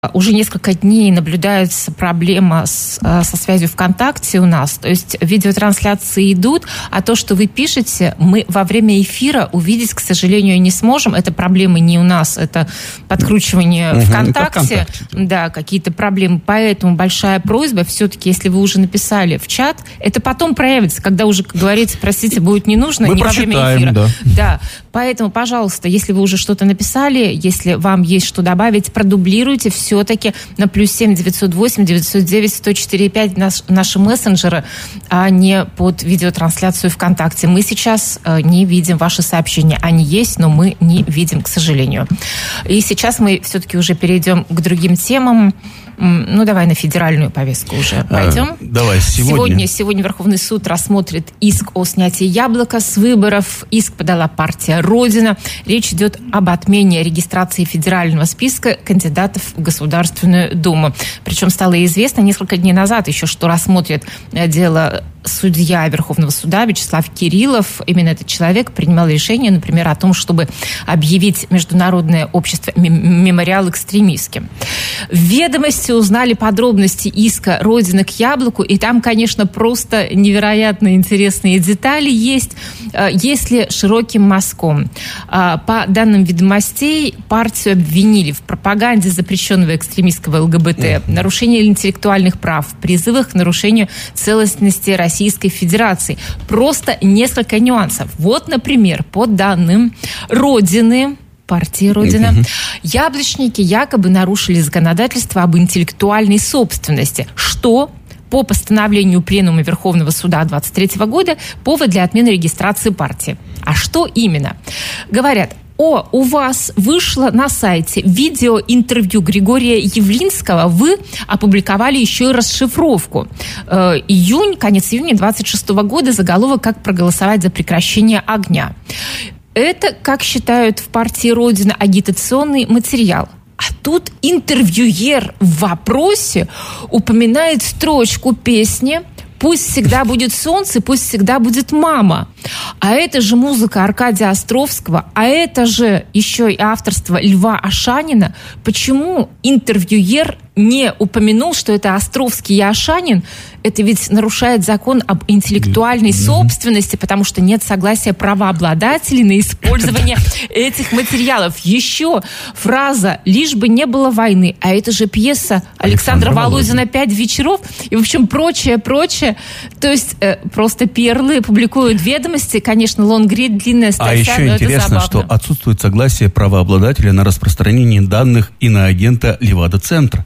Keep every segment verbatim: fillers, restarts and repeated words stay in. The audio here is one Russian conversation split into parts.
Уже несколько дней наблюдается проблема с, со связью ВКонтакте у нас. То есть видеотрансляции идут, а то, что вы пишете, мы во время эфира увидеть, к сожалению, не сможем. Это проблемы не у нас, это подкручивание угу, ВКонтакте. Да, какие-то проблемы. Поэтому большая просьба, все-таки, если вы уже написали в чат, это потом проявится, когда уже, как говорится, простите, будет не нужно, мы не во время эфира. Да. Да. Поэтому, пожалуйста, если вы уже что-то написали, если вам есть что добавить, продублируйте все. Все-таки на плюс семь девятьсот восемь девятьсот девять сто четыре пять наш, наши мессенджеры, а не под видеотрансляцию ВКонтакте. Мы сейчас э, не видим ваши сообщения. Они есть, но мы не видим, к сожалению. И сейчас мы все-таки уже перейдем к другим темам. Ну, давай на федеральную повестку уже пойдем. А, давай, сегодня. сегодня. Сегодня Верховный суд рассмотрит иск о снятии яблока с выборов. Иск подала партия «Родина». Речь идет об отмене регистрации федерального списка кандидатов в Государственную Думу. Причем стало известно несколько дней назад еще, что рассмотрит дело судья Верховного суда Вячеслав Кириллов. Именно этот человек принимал решение, например, о том, чтобы объявить Международное общество «Мемориал» экстремистским. В «Ведомости» узнали подробности иска «Родина к яблоку», и там, конечно, просто невероятно интересные детали есть, если широким мазком. По данным «Ведомостей», партию обвинили в пропаганде запрещенного экстремистского ЛГБТ, нарушении интеллектуальных прав, призывах к нарушению целостности России, Российской Федерации. Просто несколько нюансов. Вот, например, по данным Родины, партии «Родина», uh-huh. яблочники якобы нарушили законодательство об интеллектуальной собственности, что по постановлению Пленума Верховного Суда двадцать третьего года повод для отмены регистрации партии. А что именно? Говорят, О, у вас вышло на сайте видеоинтервью Григория Явлинского, вы опубликовали еще и расшифровку. Э, июнь, конец июня двадцать шестого года, заголовок «Как проголосовать за прекращение огня». Это, как считают в партии «Родина», агитационный материал. А тут интервьюер в вопросе упоминает строчку песни «Пусть всегда будет солнце, пусть всегда будет мама». А это же музыка Аркадия Островского, а это же еще и авторство Льва Ашанина. Почему интервьюер не упомянул, что это Островский и Ашанин? Это ведь нарушает закон об интеллектуальной собственности, потому что нет согласия правообладателей на использование этих материалов. Еще фраза «Лишь бы не было войны», а это же пьеса Александра Володина «Пять вечеров», и, в общем, прочее, прочее. То есть э, просто перлы публикуют «Ведомости», конечно, лонгрид, длинная статья, а еще но интересно, это что отсутствует согласие правообладателя на распространение данных иноагента Левада-центра.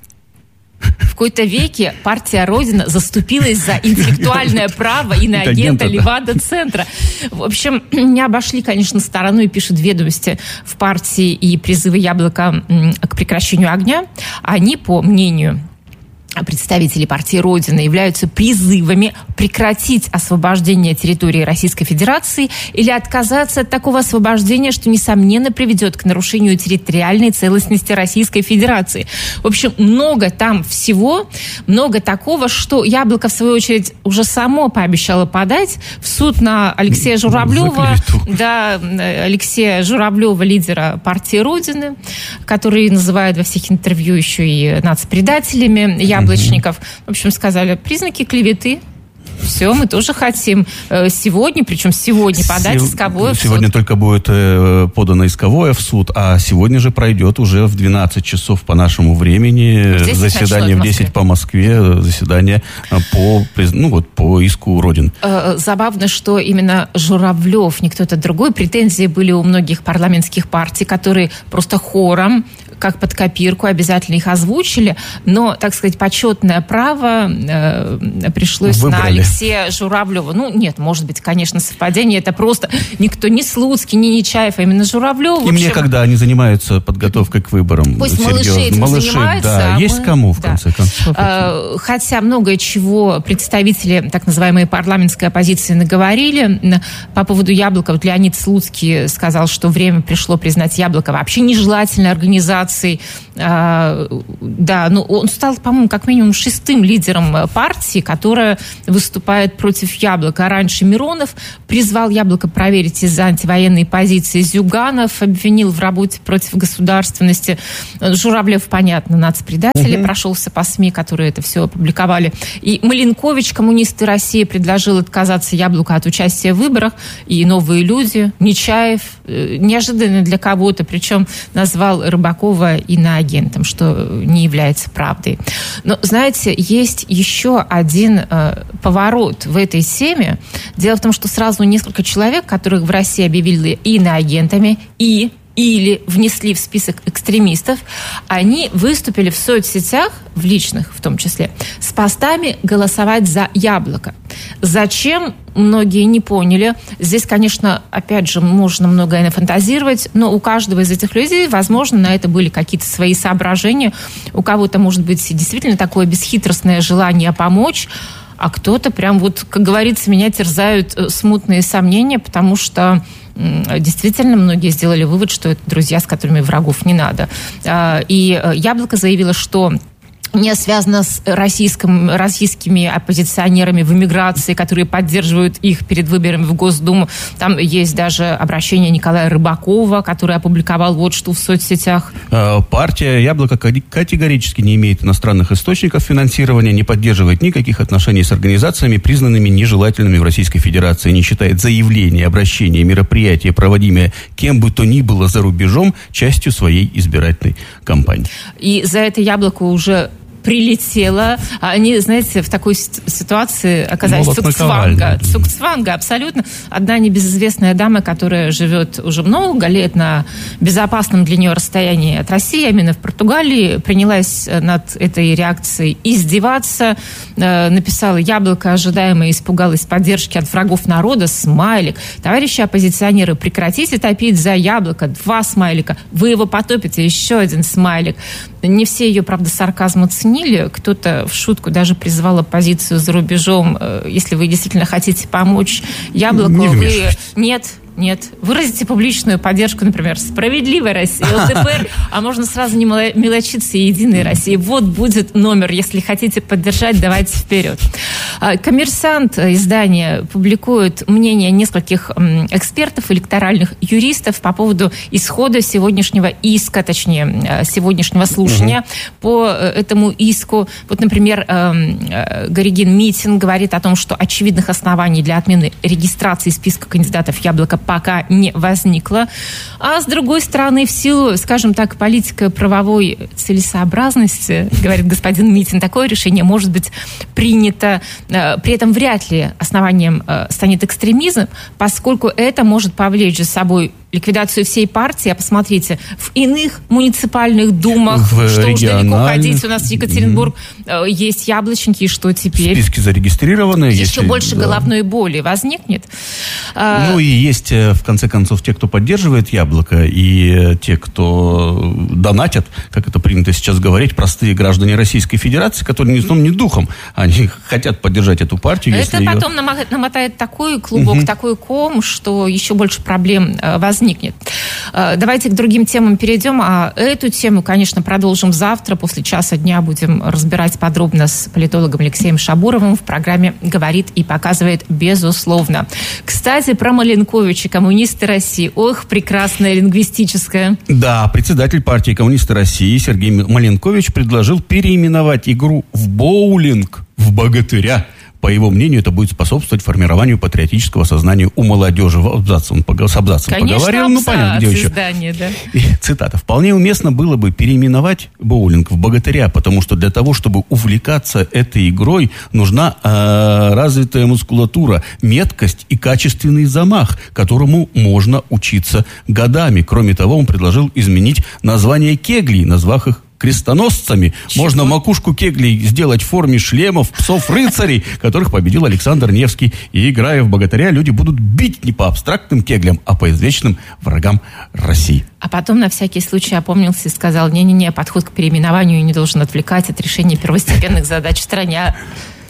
В какой-то веке партия «Родина» заступилась за интеллектуальное право иноагента Левада-центра. В общем, не обошли, конечно, стороной, пишут «Ведомости», в партии и призывы «Яблока» к прекращению огня. Они, по мнению представители партии «Родина», являются призывами прекратить освобождение территории Российской Федерации или отказаться от такого освобождения, что, несомненно, приведет к нарушению территориальной целостности Российской Федерации. В общем, много там всего, много такого, что «Яблоко», в свою очередь, уже само пообещало подать в суд на Алексея Журавлева, да, Алексея Журавлева, лидера партии «Родины», который называют во всех интервью еще и нацпредателями яблочников. В общем, сказали, признаки клеветы. Все, мы тоже хотим сегодня, причем сегодня подать Сев... исковое в суд. Сегодня только будет подано исковое в суд, а сегодня же пройдет уже в двенадцать часов по нашему времени заседание в десять по Москве, заседание по, ну, вот, по иску Родин. Забавно, что именно Журавлев, не кто-то другой. Претензии были у многих парламентских партий, которые просто хором, как под копирку, обязательно их озвучили, но, так сказать, почетное право э, пришлось Выбрали. на Алексея Журавлева. Ну, нет, может быть, конечно, совпадение. Это просто никто, ни Слуцкий, ни Нечаев, а именно Журавлев. И мне, когда они занимаются подготовкой к выборам, пусть серьезно. малыши этим малыши, занимаются. Да, а есть мы... кому, в да. конце концов. А, хотя многое чего представители так называемой парламентской оппозиции наговорили по поводу «Яблока». Вот Леонид Слуцкий сказал, что время пришло признать «Яблоко» вообще нежелательной организацией, федерации. Да, ну, он стал, по-моему, как минимум шестым лидером партии, которая выступает против Яблока. Раньше Миронов призвал Яблоко проверить из-за антивоенной позиции. Зюганов обвинил в работе против государственности. Журавлев, понятно, нацпредатель, угу. прошелся по СМИ, которые это все опубликовали. И Маленкович, коммунисты России, предложил отказаться Яблоку от участия в выборах. И новые люди, Нечаев, неожиданно для кого-то, причем назвал Рыбакова иноагентом, что не является правдой. Но, знаете, есть еще один э, поворот в этой теме. Дело в том, что сразу несколько человек, которых в России объявили иноагентами и или внесли в список экстремистов, они выступили в соцсетях, в личных в том числе, с постами голосовать за Яблоко. Зачем? Многие не поняли. Здесь, конечно, опять же, можно многое нафантазировать, но у каждого из этих людей, возможно, на это были какие-то свои соображения. У кого-то, может быть, действительно такое бесхитростное желание помочь, а кто-то прям вот, как говорится, меня терзают смутные сомнения, потому что действительно многие сделали вывод, что это друзья, с которыми врагов не надо. И Яблоко заявило, что не связано с российским, российскими оппозиционерами в эмиграции, которые поддерживают их перед выборами в Госдуму. Там есть даже обращение Николая Рыбакова, который опубликовал вот что в соцсетях. Партия «Яблоко» категорически не имеет иностранных источников финансирования, не поддерживает никаких отношений с организациями, признанными нежелательными в Российской Федерации, не считает заявления, обращения, мероприятия, проводимые кем бы то ни было за рубежом, частью своей избирательной кампании. И за это «Яблоко» уже прилетела. Они, знаете, в такой ситуации оказались цукцванга. Цукцванга, абсолютно. Одна небезызвестная дама, которая живет уже много лет на безопасном для нее расстоянии от России, именно в Португалии, принялась над этой реакцией издеваться. Написала: «Яблоко ожидаемо испугалось поддержки от врагов народа». Смайлик. «Товарищи оппозиционеры, прекратите топить за Яблоко». Два смайлика. «Вы его потопите». Еще один смайлик. Не все ее, правда, сарказм оценили. Кто-то в шутку даже призвал оппозицию за рубежом. Если вы действительно хотите помочь Яблоку, не вы... Нет. Нет. Выразите публичную поддержку, например, «Справедливой России», ЛДПР, а можно сразу не мелочиться и «Единой России». Вот будет номер. Если хотите поддержать, давайте вперед. «Коммерсант» издание публикует мнение нескольких экспертов, электоральных юристов по поводу исхода сегодняшнего иска, точнее, сегодняшнего слушания угу. по этому иску. Вот, например, Горегин Митин говорит о том, что очевидных оснований для отмены регистрации списка кандидатов Яблоко пока не возникло. А с другой стороны, в силу, скажем так, политико-правовой целесообразности, говорит господин Митин, такое решение может быть принято. При этом вряд ли основанием станет экстремизм, поскольку это может повлечь за собой ликвидацию всей партии. А посмотрите, в иных муниципальных думах, в что уж далеко ходить, у нас в Екатеринбург mm-hmm. есть яблочники, и что теперь? Списки зарегистрированы. Еще если, больше да. головной боли возникнет. Ну и есть, в конце концов, те, кто поддерживает Яблоко, и те, кто донатят, как это принято сейчас говорить, простые граждане Российской Федерации, которые ни сном, ни духом, они хотят поддержать эту партию. Это если потом ее... намотает такой клубок, угу. такой ком, что еще больше проблем возникнет. Давайте к другим темам перейдем. А эту тему, конечно, продолжим завтра. После часа дня будем разбирать подробно с политологом Алексеем Шабуровым в программе «Говорит и показывает», безусловно. Кстати, про Маленковича, коммунисты России. Ох, прекрасная лингвистическая. Да, председатель партии коммунисты России Сергей Маленкович предложил переименовать игру в боулинг в богатыря. По его мнению, это будет способствовать формированию патриотического сознания у молодежи. В абзац он с абзацем Конечно, поговорил. Абзац, ну, понятно, где еще. Издание, да. И, цитата. «Вполне уместно было бы переименовать боулинг в богатыря, потому что для того, чтобы увлекаться этой игрой, нужна э, развитая мускулатура, меткость и качественный замах, которому можно учиться годами. Кроме того, он предложил изменить название кеглей, назвав их крестоносцами. Чего? Можно макушку кеглей сделать в форме шлемов псов-рыцарей, которых победил Александр Невский. И, играя в богатыря, люди будут бить не по абстрактным кеглям, а по извечным врагам России». А потом на всякий случай опомнился и сказал: не-не-не, подход к переименованию не должен отвлекать от решения первостепенных задач в стране.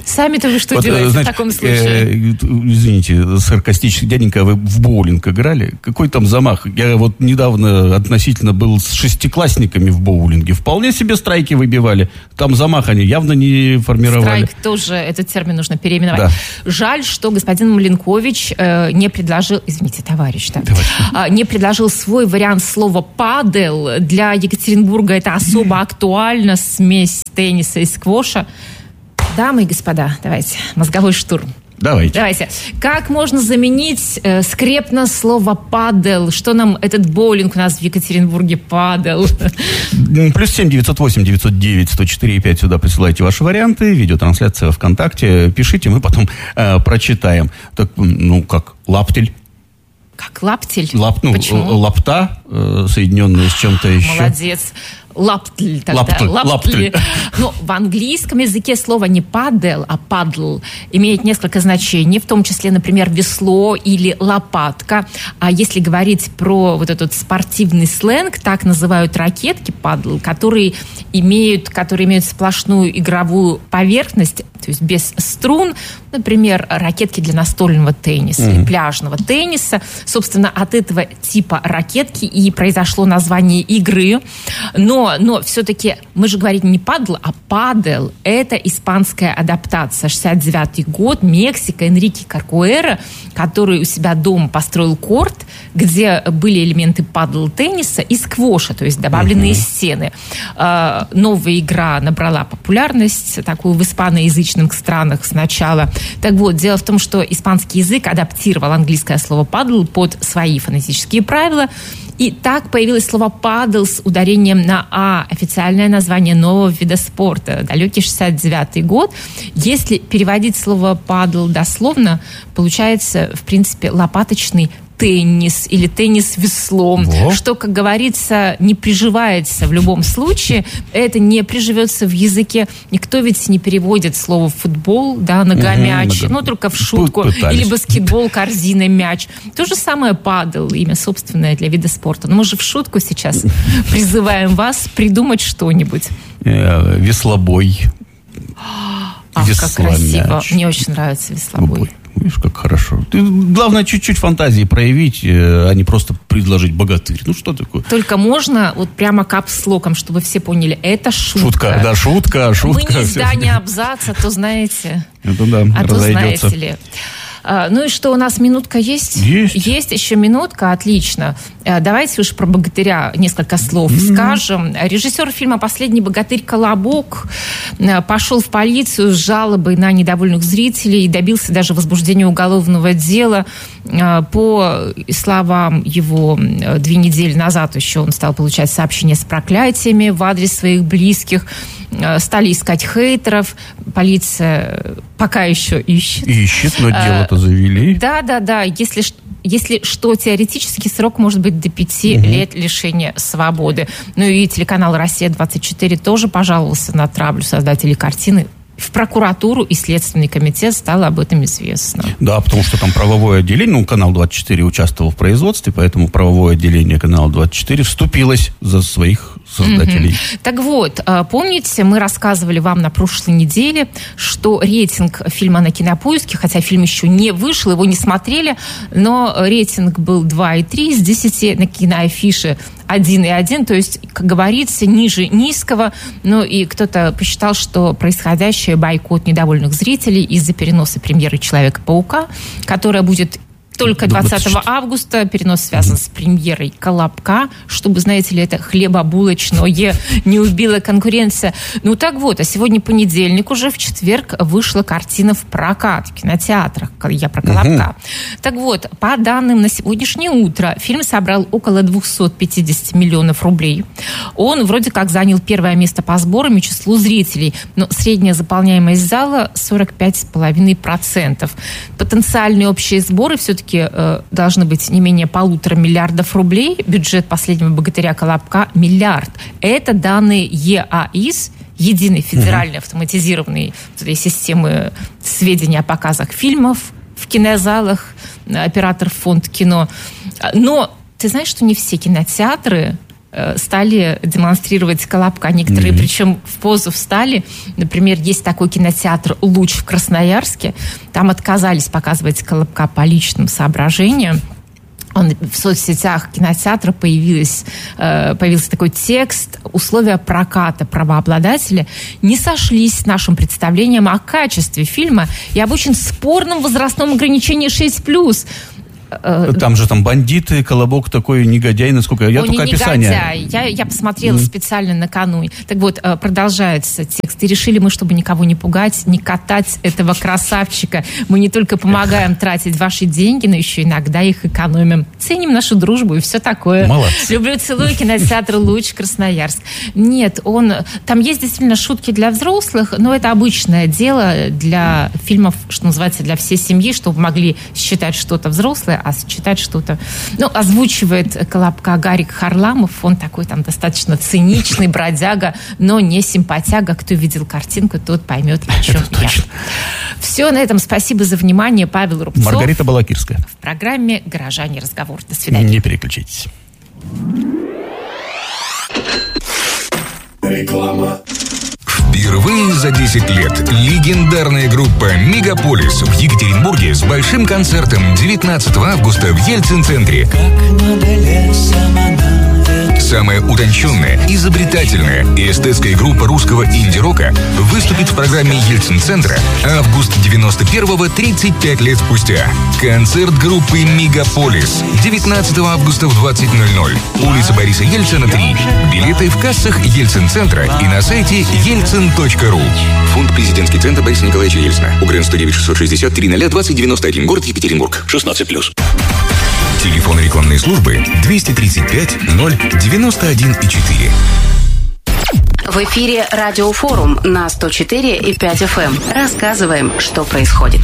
Сами-то вы что вот, делаете знаете, в таком случае? Э, извините, саркастически, дяденька, вы в боулинг играли? Какой там замах? Я вот недавно относительно был с шестиклассниками в боулинге. Вполне себе страйки выбивали. Там замах они явно не формировали. Страйк тоже, этот термин нужно переименовать. Да. Жаль, что господин Маленкович э, не предложил, извините, товарищ, да, э, не предложил свой вариант слова «падел». Для Екатеринбурга это особо актуально, смесь тенниса и сквоша. Дамы и господа, давайте, мозговой штурм. Давайте. Давайте. Как можно заменить э, скрепно слово «падел»? Что нам этот боулинг у нас в Екатеринбурге падел? Плюс семь девятьсот восемь девятьсот девять сто четыре пять сюда присылайте ваши варианты. Видеотрансляция ВКонтакте. Пишите, мы потом э, прочитаем. Так, ну, как лаптель. Как лаптель? Лап, ну, Почему? Лапта, э, соединенная с чем-то еще. Молодец. Лаптль тогда. Лаптль, Лаптль. Ну, в английском языке слово не падел, а падл имеет несколько значений, в том числе, например, весло или лопатка. А если говорить про вот этот спортивный сленг, так называют ракетки падл, которые имеют, которые имеют сплошную игровую поверхность, то есть без струн, например, ракетки для настольного тенниса mm-hmm. и пляжного тенниса. Собственно, от этого типа ракетки и произошло название игры. Но, но все-таки мы же говорим не падл, а падел. Это испанская адаптация. шестьдесят девятый год, Мексика, Энрике Коркуэра, который у себя дома построил корт, где были элементы падл-тенниса и сквоша, то есть добавленные mm-hmm. стены. Новая игра набрала популярность, такую в испаноязычном странах сначала. Так вот, дело в том, что испанский язык адаптировал английское слово «падл» под свои фонетические правила, и так появилось слово «падл» с ударением на «а», официальное название нового вида спорта, далекий шестьдесят девятый год. Если переводить слово «падл» дословно, получается, в принципе, лопаточный теннис или теннис веслом, Во. что, как говорится, не приживается в любом случае. Это не приживется в языке. Никто ведь не переводит слово футбол, да, нога-мяч, угу, ну, только в шутку. Пытались. Или баскетбол, корзина, мяч. То же самое падл, имя собственное для вида спорта. Но мы же в шутку сейчас призываем вас придумать что-нибудь. Веслобой. Ах, как красиво. Мне очень нравится веслобой. Видишь, как хорошо. Ты, главное, чуть-чуть фантазии проявить, а не просто предложить богатырь. Ну, что такое? Только можно вот прямо капслоком, чтобы все поняли, это шутка. Шутка, да, шутка, шутка. Мы не издание абзаца, то знаете. Это да, а то знаете ли. Ну и что, у нас минутка есть? Есть. Есть еще минутка, отлично. Давайте уж про богатыря несколько слов mm-hmm. скажем. Режиссер фильма «Последний богатырь» Колобок пошел в полицию с жалобой на недовольных зрителей и добился даже возбуждения уголовного дела. По словам его, две недели назад еще он стал получать сообщения с проклятиями в адрес своих близких. Стали искать хейтеров. Полиция пока еще ищет. Ищет, но дело-то завели. Да, да, да. Если, если что, теоретически срок может быть до пяти угу. лет лишения свободы. Ну и телеканал «Россия двадцать четыре» тоже пожаловался на травлю создателей картины. В прокуратуру и Следственный комитет стало об этом известно. Да, потому что там правовое отделение, ну, канал двадцать четыре участвовал в производстве, поэтому правовое отделение канала двадцать четыре вступилось за своих создателей. Mm-hmm. Так вот, помните, мы рассказывали вам на прошлой неделе, что рейтинг фильма на Кинопоиске, хотя фильм еще не вышел, его не смотрели, но рейтинг был два и три из десяти, на киноафише один и один, то есть, как говорится, ниже низкого. Ну и кто-то посчитал, что происходящее бойкот недовольных зрителей из-за переноса премьеры «Человека-паука», которая будет только двадцатого августа. Перенос связан с премьерой «Колобка», чтобы, знаете ли, это хлебобулочное не убила конкуренция. Ну так вот, а сегодня понедельник, уже в четверг вышла картина в прокат в кинотеатрах. Я про «Колобка». Uh-huh. Так вот, по данным на сегодняшнее утро, фильм собрал около двести пятьдесят миллионов рублей. Он вроде как занял первое место по сборам и числу зрителей, но средняя заполняемость зала сорок пять целых пять десятых процента. Потенциальные общие сборы все-таки должны быть не менее полутора миллиардов рублей. Бюджет «Последнего богатыря» Колобка – миллиард. Это данные ЕАИС, единой федеральной автоматизированной системы сведений о показах фильмов в кинозалах, оператор фонд кино. Но ты знаешь, что не все кинотеатры стали демонстрировать Колобка. Некоторые, mm-hmm. причем в позу встали. Например, есть такой кинотеатр «Луч» в Красноярске. Там отказались показывать Колобка по личным соображениям. Он, в соцсетях кинотеатра появилась, э, появился такой текст: условия проката правообладателя не сошлись с нашим представлением о качестве фильма и об очень спорном возрастном ограничении шесть плюс. Там же там бандиты, Колобок такой негодяй, насколько я О, только не описание. Негодяй. Я, я посмотрела mm. специально накануне. Так вот, продолжается текст. И решили мы, чтобы никого не пугать, не катать этого красавчика. Мы не только помогаем тратить ваши деньги, но еще иногда их экономим. Ценим нашу дружбу и все такое. Молодцы. Люблю, целую, кинотеатр «Луч», Красноярск. Нет, он... Там есть действительно шутки для взрослых, но это обычное дело для фильмов, что называется, для всей семьи, чтобы могли считать что-то взрослое, а читать что-то. Ну, озвучивает Колобка Гарик Харламов. Он такой там достаточно циничный бродяга, но не симпатяга. Кто видел картинку, тот поймет, о чем я. Все, на этом спасибо за внимание. Павел Рубцов. Маргарита Балакирская. В программе «Горожане. Разговор». До свидания. Не переключайтесь. Реклама. Впервые за десять лет легендарная группа «Мегаполис» в Екатеринбурге с большим концертом девятнадцатого августа в Ельцин-центре. Самая утонченная, изобретательная и эстетская группа русского инди-рока выступит в программе Ельцин-центра «Август девяносто первого, тридцать пять лет спустя». Концерт группы «Мегаполис» девятнадцатого августа в двадцать ноль ноль. Улица Бориса Ельцина, три. Билеты в кассах Ельцин-центра и на сайте ельцин точка ру. Фонд «Президентский центр» Бориса Николаевича Ельцина. УГРН сто девять шестьсот шестьдесят три ноль двадцать девяносто один. Город Екатеринбург. шестнадцать плюс. Телефон рекламной службы двести тридцать пять ноль девяносто один и четыре. В эфире Радиофорум на сто четыре и пять эф эм. Рассказываем, что происходит.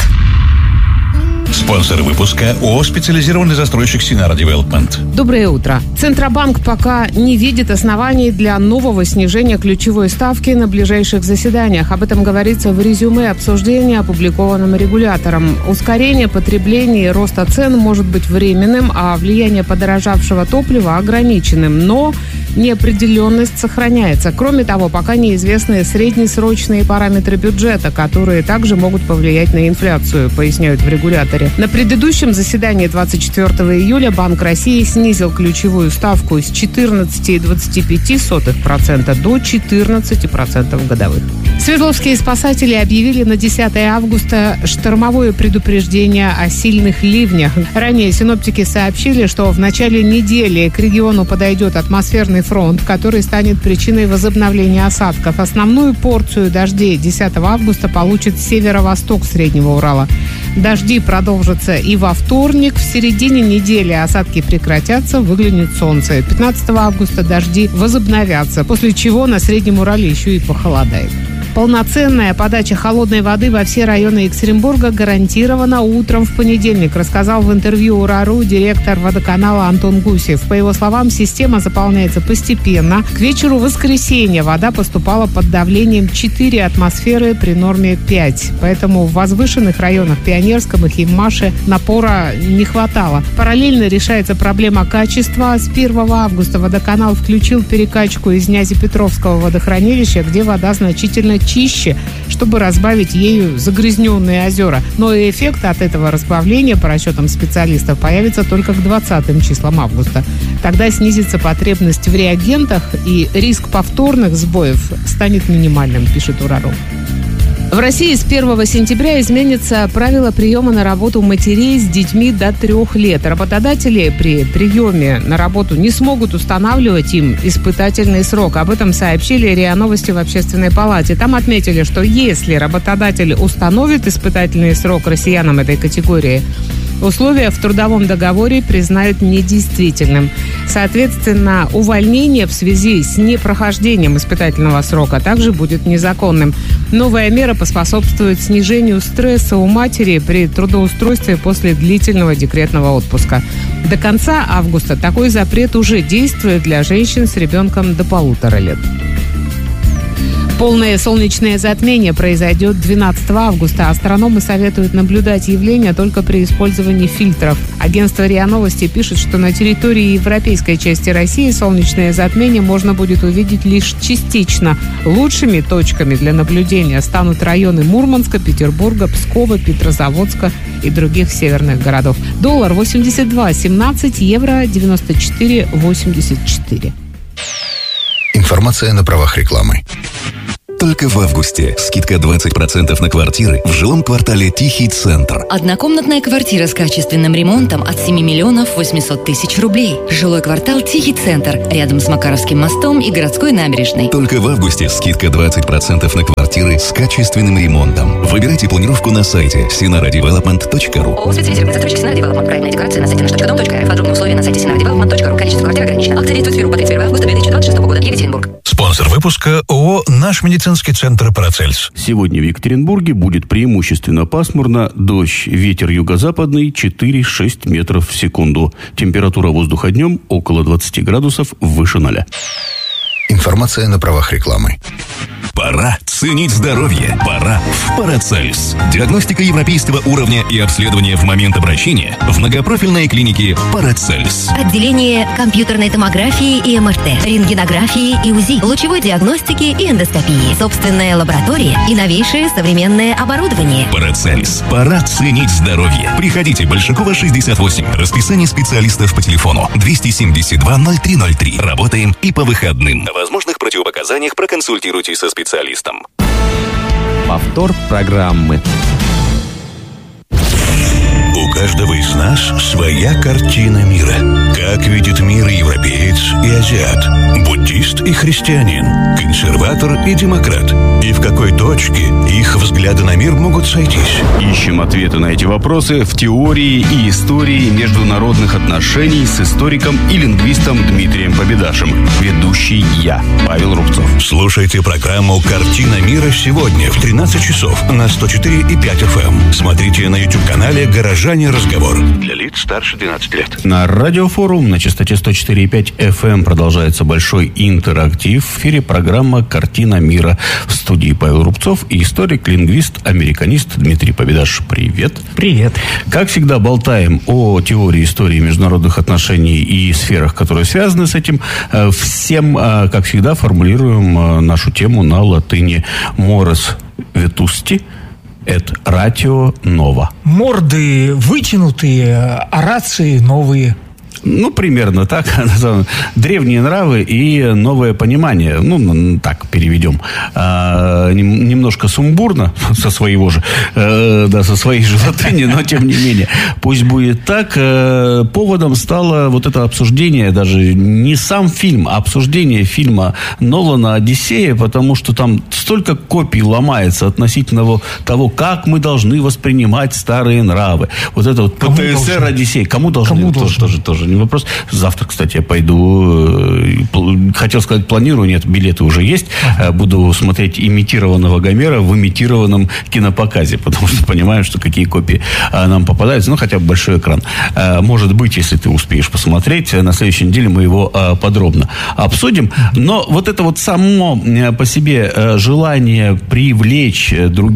Спонсор выпуска ООО «Специализированный застройщик Синара Девелопмент». Доброе утро. Центробанк пока не видит оснований для нового снижения ключевой ставки на ближайших заседаниях. Об этом говорится в резюме обсуждения, опубликованном регулятором. Ускорение потребления и роста цен может быть временным, а влияние подорожавшего топлива ограниченным. Но неопределенность сохраняется. Кроме того, пока неизвестны среднесрочные параметры бюджета, которые также могут повлиять на инфляцию, поясняют в регуляторе. На предыдущем заседании двадцать четвёртого июля Банк России снизил ключевую ставку с четырнадцати целых двадцати пяти сотых процента до четырнадцати процентов годовых. Свердловские спасатели объявили на десятое августа штормовое предупреждение о сильных ливнях. Ранее синоптики сообщили, что в начале недели к региону подойдет атмосферный фронт, который станет причиной возобновления осадков. Основную порцию дождей десятого августа получит северо-восток Среднего Урала. Дожди продолжатся и во вторник. В середине недели осадки прекратятся, выглянет солнце. пятнадцатого августа дожди возобновятся, после чего на Среднем Урале еще и похолодает. Полноценная подача холодной воды во все районы Екатеринбурга гарантирована утром в понедельник, рассказал в интервью УРАРУ директор водоканала Антон Гусев. По его словам, система заполняется постепенно. К вечеру воскресенья вода поступала под давлением четыре атмосферы при норме пять. Поэтому в возвышенных районах Пионерском и Химмаше напора не хватало. Параллельно решается проблема качества. С первого августа водоканал включил перекачку из Нязепетровского водохранилища, где вода значительно чище, чтобы разбавить ею загрязненные озера. Но и эффект от этого разбавления, по расчетам специалистов, появится только к двадцатым числам августа. Тогда снизится потребность в реагентах, и риск повторных сбоев станет минимальным, пишет УРАРУ. В России с первого сентября изменится правило приема на работу матерей с детьми до трех лет. Работодатели при приеме на работу не смогут устанавливать им испытательный срок. Об этом сообщили РИА Новости в Общественной палате. Там отметили, что если работодатель установит испытательный срок россиянам этой категории, условия в трудовом договоре признают недействительным. Соответственно, увольнение в связи с непрохождением испытательного срока также будет незаконным. Новая мера поспособствует снижению стресса у матери при трудоустройстве после длительного декретного отпуска. До конца августа такой запрет уже действует для женщин с ребенком до полутора лет. Полное солнечное затмение произойдет двенадцатого августа. Астрономы советуют наблюдать явление только при использовании фильтров. Агентство РИА Новости пишет, что на территории европейской части России солнечное затмение можно будет увидеть лишь частично. Лучшими точками для наблюдения станут районы Мурманска, Петербурга, Пскова, Петрозаводска и других северных городов. Доллар восемьдесят два семнадцать, евро девяносто четыре восемьдесят четыре. Информация на правах рекламы. Только в августе скидка двадцать процентов на квартиры в жилом квартале Тихий Центр. Однокомнатная квартира с качественным ремонтом от семи миллионов восемьсот тысяч рублей. Жилой квартал Тихий Центр, рядом с Макаровским мостом и городской набережной. Только в августе скидка двадцать процентов на квартиры с качественным ремонтом. Выбирайте планировку на сайте синара девелопмент точка ру. ООО «Специализированный застройщик Синара Девелопмент». Проектная декорация на сайте наш точка дом точка эр эф. Подробные условия на сайте синара девелопмент точка ру. Количество квартир ограничено. Акция действует с первого по тридцать первое августа две тысячи двадцать шестого года. Екатеринбург. Спонсор выпуска ООО «Наш медицинский центр Парацельс». Сегодня в Екатеринбурге будет преимущественно пасмурно, дождь, ветер юго-западный четыре-шесть метров в секунду. Температура воздуха днем около двадцати градусов выше ноля. Информация на правах рекламы. Пора ценить здоровье. Пора в Парацельс. Диагностика европейского уровня и обследование в момент обращения в многопрофильной клинике Парацельс. Отделение компьютерной томографии и эм эр тэ, рентгенографии и УЗИ, лучевой диагностики и эндоскопии, собственная лаборатория и новейшее современное оборудование. Парацельс. Пора ценить здоровье. Приходите, Большакова, шестьдесят восемь. Расписание специалистов по телефону двести семьдесят два ноль три ноль три. Работаем и по выходным. О возможных противопоказаниях проконсультируйтесь со специалистом. Повтор программы. У каждого из нас своя картина мира. Как видит мир европеец и азиат, буддист и христианин, консерватор и демократ. И в какой точке их взгляды на мир могут сойтись? Ищем ответы на эти вопросы в теории и истории международных отношений с историком и лингвистом Дмитрием Победашем. Ведущий я, Павел Рубцов. Слушайте программу «Картина мира» сегодня в тринадцать часов на сто четыре и пять эф эм. Смотрите на YouTube-канале «Горожане. Разговор». Для лиц старше двенадцати лет. На Радиофорум на частоте сто четыре и пять эф эм продолжается большой интерактив. В эфире программа «Картина мира». В студии Павел Рубцов и историк-лингвист, американист Дмитрий Победаш. Привет. Привет. Как всегда, болтаем о теории истории международных отношений и сферах, которые связаны с этим. Всем, как всегда, формулируем нашу тему на латыни. Морес ветусти эт ратио нова. Морды вытянутые, а рации новые. Ну, примерно так. Древние нравы и новое понимание. Ну, так переведем. А, немножко сумбурно со своего же, э, да, со своей же латыни, но тем не менее. Пусть будет так. Э, поводом стало вот это обсуждение, даже не сам фильм, а обсуждение фильма Нолана «Одиссея», потому что там столько копий ломается относительно того, как мы должны воспринимать старые нравы. Вот это вот Пэ Тэ Эс Эр «Одиссей». Кому должны? Кому тоже, тоже, тоже не вопрос. Завтра, кстати, я пойду. Хотел сказать, планирую. Нет, билеты уже есть. Ага. Буду смотреть имитированного Гомера в имитированном кинопоказе, потому что понимаю, что какие копии нам попадаются. Ну, хотя бы большой экран. Может быть, если ты успеешь посмотреть, на следующей неделе мы его подробно обсудим. Но вот это вот само по себе желание привлечь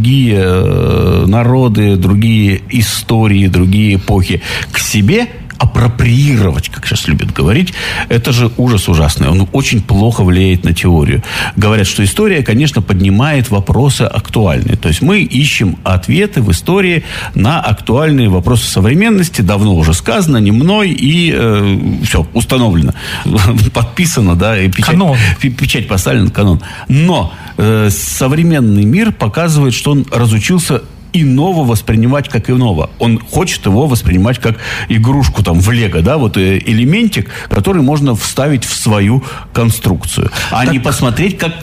другие народы, другие истории, другие эпохи к себе, апроприировать, как сейчас любят говорить, это же ужас ужасный. Он очень плохо влияет на теорию. Говорят, что история, конечно, поднимает вопросы актуальные. То есть мы ищем ответы в истории на актуальные вопросы современности. Давно уже сказано, не мной, и э, все, установлено. Подписано, да, и печать, печать поставлена, канон. Но э, современный мир показывает, что он разучился иного воспринимать как иного. Он хочет его воспринимать как игрушку там в Лего, да, вот элементик, который можно вставить в свою конструкцию. А так... не посмотреть как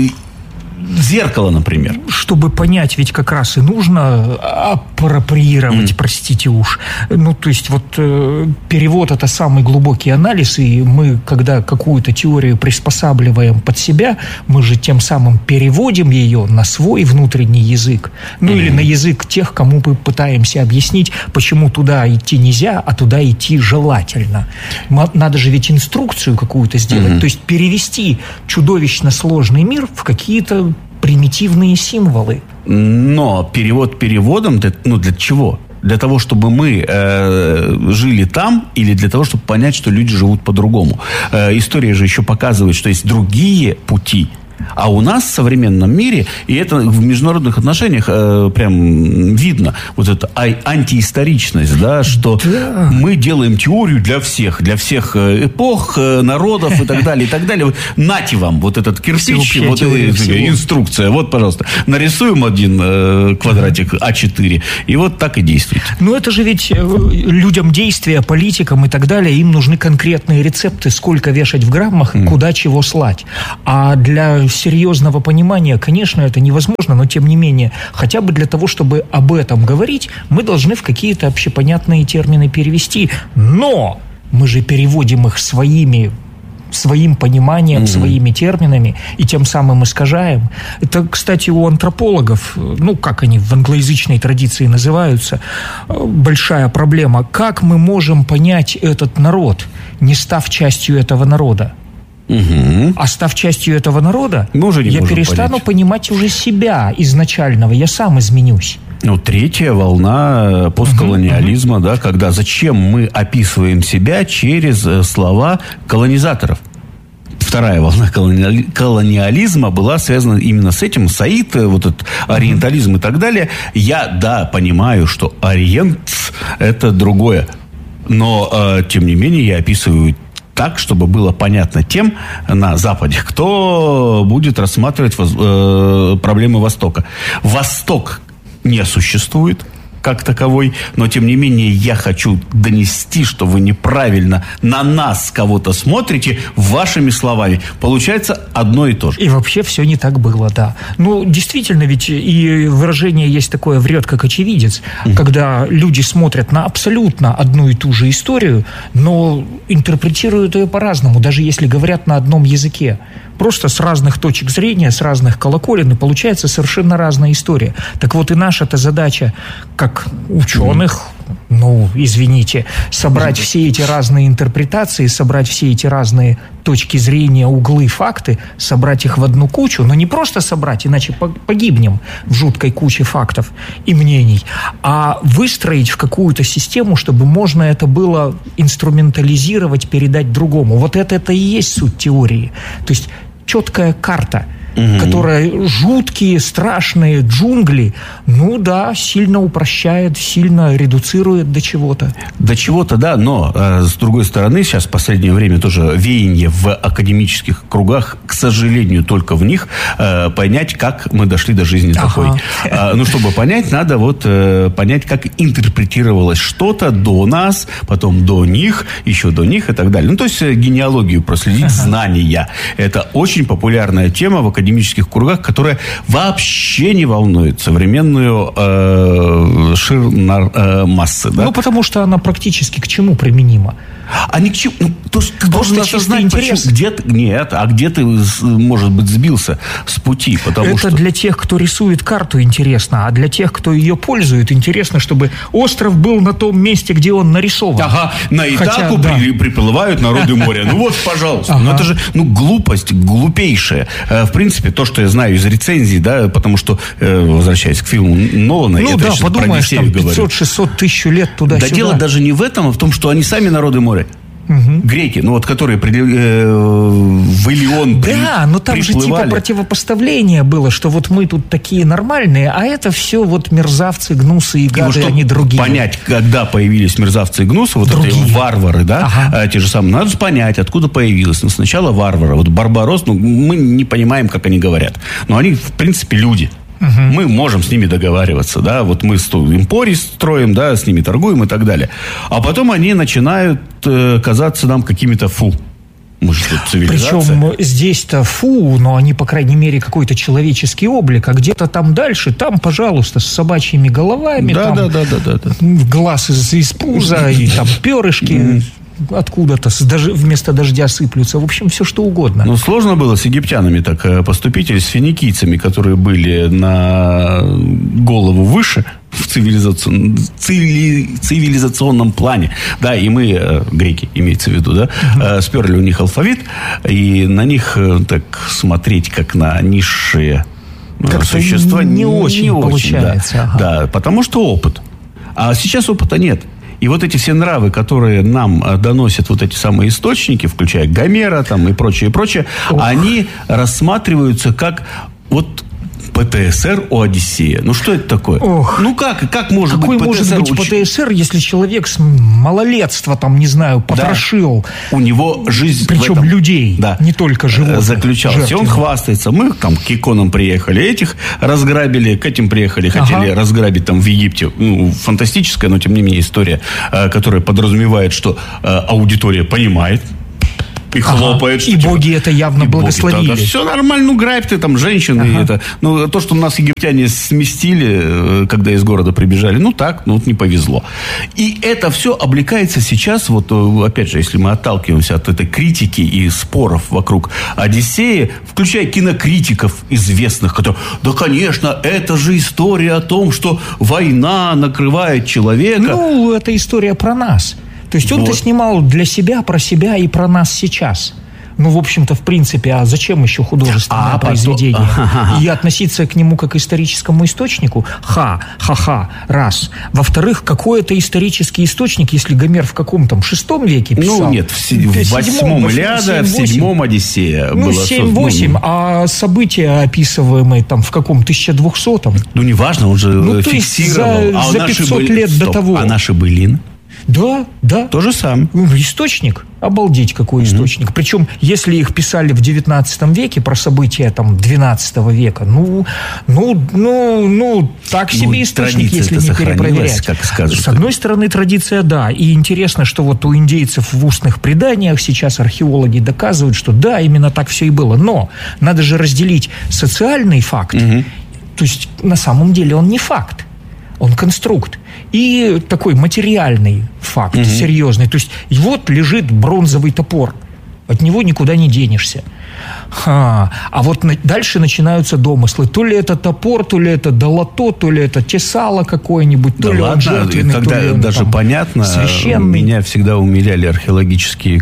зеркало, например. Чтобы понять, ведь как раз и нужно апроприировать, mm. простите уж. Ну, то есть, вот э, перевод – это самый глубокий анализ, и мы, когда какую-то теорию приспосабливаем под себя, мы же тем самым переводим ее на свой внутренний язык. Ну, mm. или на язык тех, кому мы пытаемся объяснить, почему туда идти нельзя, а туда идти желательно. Надо же ведь инструкцию какую-то сделать, mm. то есть перевести чудовищно сложный мир в какие-то примитивные символы. Но перевод переводом, ну, для чего? Для того, чтобы мы э, жили там, или для того, чтобы понять, что люди живут по-другому? Э, история же еще показывает, что есть другие пути. А у нас в современном мире, и это в международных отношениях э, прям видно, вот эта а- антиисторичность, да, что да. мы делаем теорию для всех, для всех эпох, народов и так далее, и так далее. Нате вам вот этот кирпич, вот эта инструкция. Вот, пожалуйста, нарисуем один э, квадратик а четыре, и вот так и действуйте. Но это же ведь людям действия, политикам и так далее, им нужны конкретные рецепты, сколько вешать в граммах, mm. куда чего слать. А для серьезного понимания, конечно, это невозможно, но тем не менее, хотя бы для того, чтобы об этом говорить, мы должны в какие-то общепонятные термины перевести. Но мы же переводим их своими, своим пониманием, mm-hmm. своими терминами, и тем самым искажаем. Это, кстати, у антропологов, ну, как они в англоязычной традиции называются, большая проблема. Как мы можем понять этот народ, не став частью этого народа? Угу. А став частью этого народа, я перестану понять. понимать уже себя изначального, я сам изменюсь. Ну, третья волна постколониализма, uh-huh, uh-huh. да, когда зачем мы описываем себя через слова колонизаторов. Вторая волна колониали... колониализма была связана именно с этим. Саид, вот этот ориентализм uh-huh. и так далее. Я, да, понимаю, что ориент – это другое. Но, э, тем не менее, я описываю так, чтобы было понятно тем на Западе, кто будет рассматривать воз... э, проблемы Востока. Восток не существует как таковой, но тем не менее я хочу донести, что вы неправильно на нас кого-то смотрите вашими словами. Получается одно и то же. И вообще все не так было, да. Ну, действительно, ведь и выражение есть такое «врет как очевидец», mm-hmm. когда люди смотрят на абсолютно одну и ту же историю, но интерпретируют ее по-разному, даже если говорят на одном языке. Просто с разных точек зрения, с разных колоколен, и получается совершенно разная история. Так вот и наша-то задача, как ученых, ну, извините, собрать все эти разные интерпретации, собрать все эти разные точки зрения, углы, факты, собрать их в одну кучу, но не просто собрать, иначе погибнем в жуткой куче фактов и мнений, а выстроить в какую-то систему, чтобы можно это было инструментализировать, передать другому. Вот это, это и есть суть теории. То есть четкая карта, угу. которая жуткие, страшные джунгли, ну да, сильно упрощает, сильно редуцирует до чего-то. До чего-то, да, но э, с другой стороны, сейчас в последнее время тоже веяние в академических кругах, к сожалению, только в них, э, понять, как мы дошли до жизни ага. такой. Э, ну, чтобы понять, надо вот э, понять, как интерпретировалось что-то до нас, потом до них, еще до них и так далее. Ну, то есть генеалогию проследить, ага. знания. Это очень популярная тема в академических кругах, которая вообще не волнует современную э, шир нар, э, массы. Да? Ну, потому что она практически к чему применима? А ни к чему. Ну, то, ты должен осознать, почему, где ты, нет, а где ты, может быть, сбился с пути. Потому Это что... для тех, кто рисует карту, интересно, а для тех, кто ее пользует, интересно, чтобы остров был на том месте, где он нарисован. Ага, на Итаку да. при, приплывают народы моря. Ну вот, пожалуйста. Ага. Ну это же ну, глупость, глупейшая. В принципе, то, что я знаю из рецензий, да, потому что, возвращаясь к фильму Нолана, ну, я да, подумаешь, там пятьсот-шестьсот тысяч лет туда-сюда. Да дело даже не в этом, а в том, что они сами народы моря. Угу. Греки, ну вот которые при, э, в Илион при, Да, но там приплывали. же типа противопоставление было, что вот мы тут такие нормальные, а это все вот мерзавцы, гнусы и гады, и вот, они другие. Понять, когда появились мерзавцы и гнусы, вот другие. эти варвары, да, ага. те же самые, надо понять, откуда появилось. Но сначала варвары, вот Барбарос, ну мы не понимаем, как они говорят, но они в принципе люди. Угу. Мы можем с ними договариваться, да, вот мы импорий строим, да, с ними торгуем и так далее. А потом они начинают э, казаться нам какими-то фу. Мы же тут цивилизация. Причем здесь-то фу, но они, по крайней мере, какой-то человеческий облик, а где-то там дальше, там, пожалуйста, с собачьими головами, да, там да, да, да, да, да. глаз из, из пуза, и там перышки откуда-то даже вместо дождя сыплются. В общем, все что угодно. Ну, сложно было с египтянами так поступить, или с финикийцами, которые были на голову выше в цивилизацион... цивили... цивилизационном плане. Да, и мы, греки, имеется в виду, да, uh-huh. сперли у них алфавит, и на них так смотреть, как на низшие как-то существа не, не очень не получается. Очень, да. Ага. Да, потому что опыт. А сейчас опыта нет. И вот эти все нравы, которые нам доносят вот эти самые источники, включая Гомера там, и прочее, и прочее, Ох. они рассматриваются как вот ПТСР у Одиссея. Ну, что это такое? Ох. Ну, как? Как может Какой быть ПТСР? может быть ПТСР, если человек с малолетства, там, не знаю, потрошил? Да. У него жизнь... Причем этом, людей, да, не только животных. Заключалась. И он хвастается. Мы там к иконам приехали, этих разграбили, к этим приехали, хотели ага. разграбить там в Египте. Ну, фантастическая, но тем не менее история, которая подразумевает, что аудитория понимает, и ага. хлопает. И боги это явно и благословили. Боги, да, все нормально, ну грабь ты там женщины. Ага. Это, ну, то, что нас египтяне сместили, когда из города прибежали, ну так, ну вот не повезло. И это все облекается сейчас, вот опять же, если мы отталкиваемся от этой критики и споров вокруг Одиссея, включая кинокритиков известных, которые, да, конечно, это же история о том, что война накрывает человека. Ну, это история про нас. То есть он-то вот. снимал для себя, про себя и про нас сейчас. Ну, в общем-то, в принципе, а зачем еще художественное а произведение? Потом... И относиться к нему как к историческому источнику? Ха, ха-ха, раз. Во-вторых, какой это исторический источник, если Гомер в каком-то шестом веке писал? Ну, нет, в, в восьмом Илиада, в седьмом Одиссея ну, было создано. Ну, семь-восемь, а события, описываемые там в каком тысяча двухсотом? Ну, неважно, он же ну, фиксировал. За, а за пятьсот были... лет Стоп, до того. А наши былины? Да, да. То же самое. Источник? Обалдеть, какой mm-hmm. источник. Причем, если их писали в девятнадцатом веке про события там двенадцатого века, ну, ну, ну, ну, так себе ну, источник, если не перепроверять. Как скажут. С одной стороны, традиция, да. И интересно, что вот у индейцев в устных преданиях сейчас археологи доказывают, что да, именно так все и было. Но надо же разделить социальный факт, mm-hmm. то есть на самом деле он не факт. Он конструкт. И такой материальный факт, угу. серьезный. То есть, вот лежит бронзовый топор. От него никуда не денешься. А, а вот на, дальше начинаются домыслы. То ли это топор, то ли это долото, то ли это тесало какое-нибудь, то да ли ладно, он жертвенный, когда то ли он даже там понятно, священный. Меня всегда умиляли археологические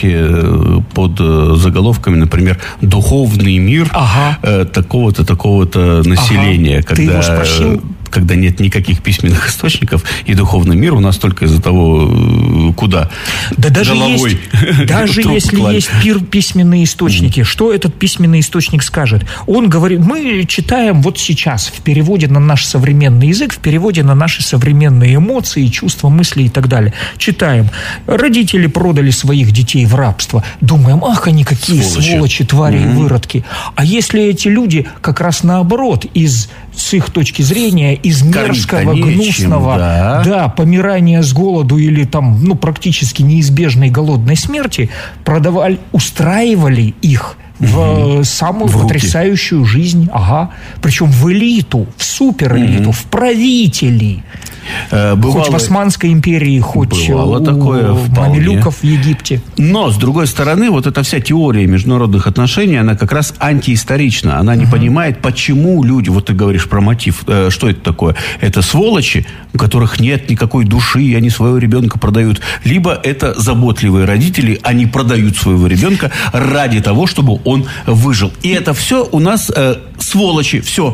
книжки под заголовками, например, «Духовный мир ага. такого-то, такого-то населения». Ага. Когда... Ты его спросил? Когда нет никаких письменных источников, и духовный мир у нас только из-за того, куда да даже головой есть, даже если клали. есть пир, письменные источники, mm-hmm. что этот письменный источник скажет? Он говорит, мы читаем вот сейчас в переводе на наш современный язык, в переводе на наши современные эмоции, чувства, мысли и так далее. Читаем. Родители продали своих детей в рабство. Думаем, ах, они какие сволочи, сволочи твари mm-hmm. и выродки. А если эти люди как раз наоборот, из, с их точки зрения, из мерзкого, гнусного, да. да, помирания с голоду или там, ну, практически неизбежной голодной смерти, продавали, устраивали их в угу. самую в потрясающую жизнь, ага, причем в элиту, в суперэлиту, угу. в правители. Бывало, хоть в Османской империи, хоть у такое мамилюков в Египте. Но, с другой стороны, вот эта вся теория международных отношений, она как раз антиисторична. Она не uh-huh. понимает, почему люди, вот ты говоришь про мотив, э, что это такое? Это сволочи, у которых нет никакой души, и они своего ребенка продают. Либо это заботливые родители, они продают своего ребенка ради того, чтобы он выжил. И это все у нас э, сволочи, все.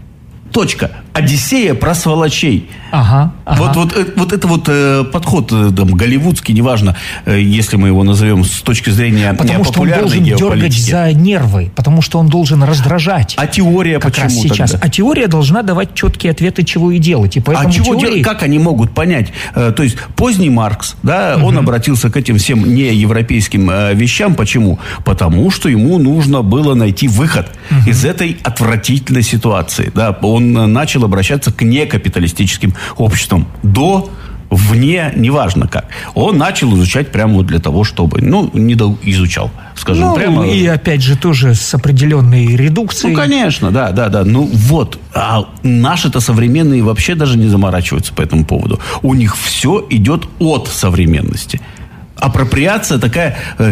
Точка. Одиссея про сволочей. Ага, ага. Вот, вот, вот это вот э, подход э, там, голливудский, неважно, э, если мы его назовем с точки зрения потому популярной геополитики. Потому что он должен дергать за нервы, потому что он должен раздражать. А теория как почему раз сейчас. тогда? А теория должна давать четкие ответы, чего и делать. И поэтому а чего теории... делать? Как они могут понять? Э, то есть поздний Маркс, да, угу. он обратился к этим всем неевропейским э, вещам. Почему? Потому что ему нужно было найти выход угу. из этой отвратительной ситуации. Да, он начал обращаться к некапиталистическим обществам. До, вне, неважно как. Он начал изучать прямо вот для того, чтобы... Ну, не до, изучал, скажем ну, прямо. И опять же тоже с определенной редукцией. Ну, конечно, да, да, да. Ну, вот. А наши-то современные вообще даже не заморачиваются по этому поводу. У них все идет от современности. апроприация такая, э,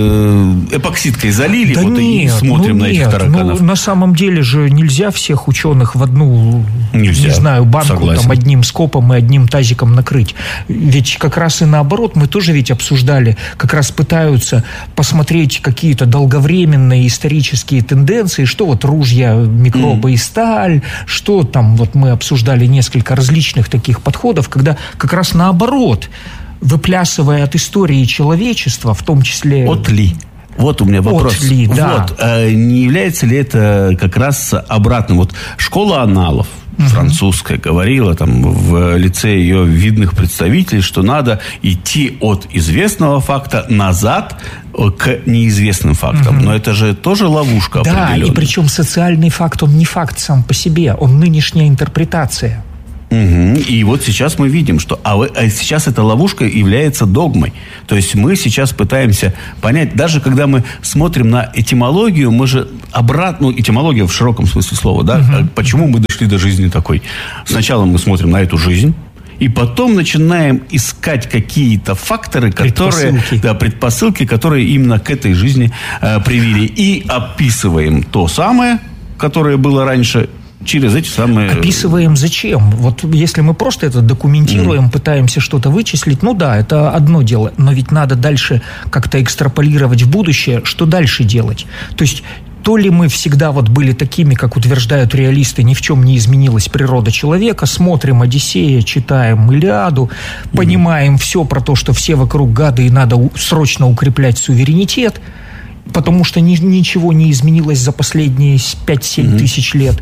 э, эпоксидкой залили, да вот нет, и смотрим ну на нет, этих тараканов. Ну, на самом деле же нельзя всех ученых в одну, нельзя, не знаю, банку согласен. Там одним скопом и одним тазиком накрыть. Ведь как раз и наоборот, мы тоже ведь обсуждали, как раз пытаются посмотреть какие-то долговременные исторические тенденции, что вот ружья, микробы mm. и сталь, что там, вот мы обсуждали несколько различных таких подходов, когда как раз наоборот, выплясывая от истории человечества, в том числе... От ли? Вот у меня вопрос. От ли, да. Вот, а не является ли это как раз обратным? Вот школа аналов французская говорила там в лице ее видных представителей, что надо идти от известного факта назад к неизвестным фактам. Угу. Но это же тоже ловушка определенная. Да, и причем социальный факт, он не факт сам по себе, он нынешняя интерпретация. Угу. И вот сейчас мы видим, что а, а сейчас эта ловушка является догмой. То есть мы сейчас пытаемся понять, даже когда мы смотрим на этимологию, мы же обратно, ну, этимология в широком смысле слова, да, угу. почему мы дошли до жизни такой. Сначала мы смотрим на эту жизнь, и потом начинаем искать какие-то факторы, которые, предпосылки. Да, предпосылки, которые именно к этой жизни э, привели. И описываем то самое, которое было раньше, через эти самые... Описываем зачем? Вот если мы просто это документируем, mm. пытаемся что-то вычислить, ну да, это одно дело, но ведь надо дальше как-то экстраполировать в будущее, что дальше делать. То есть то ли мы всегда вот были такими, как утверждают реалисты, ни в чем не изменилась природа человека, смотрим «Одиссея», читаем «Илиаду», mm. понимаем все про то, что все вокруг гады и надо срочно укреплять суверенитет, потому что ни, ничего не изменилось за последние пять-семь mm-hmm. тысяч лет.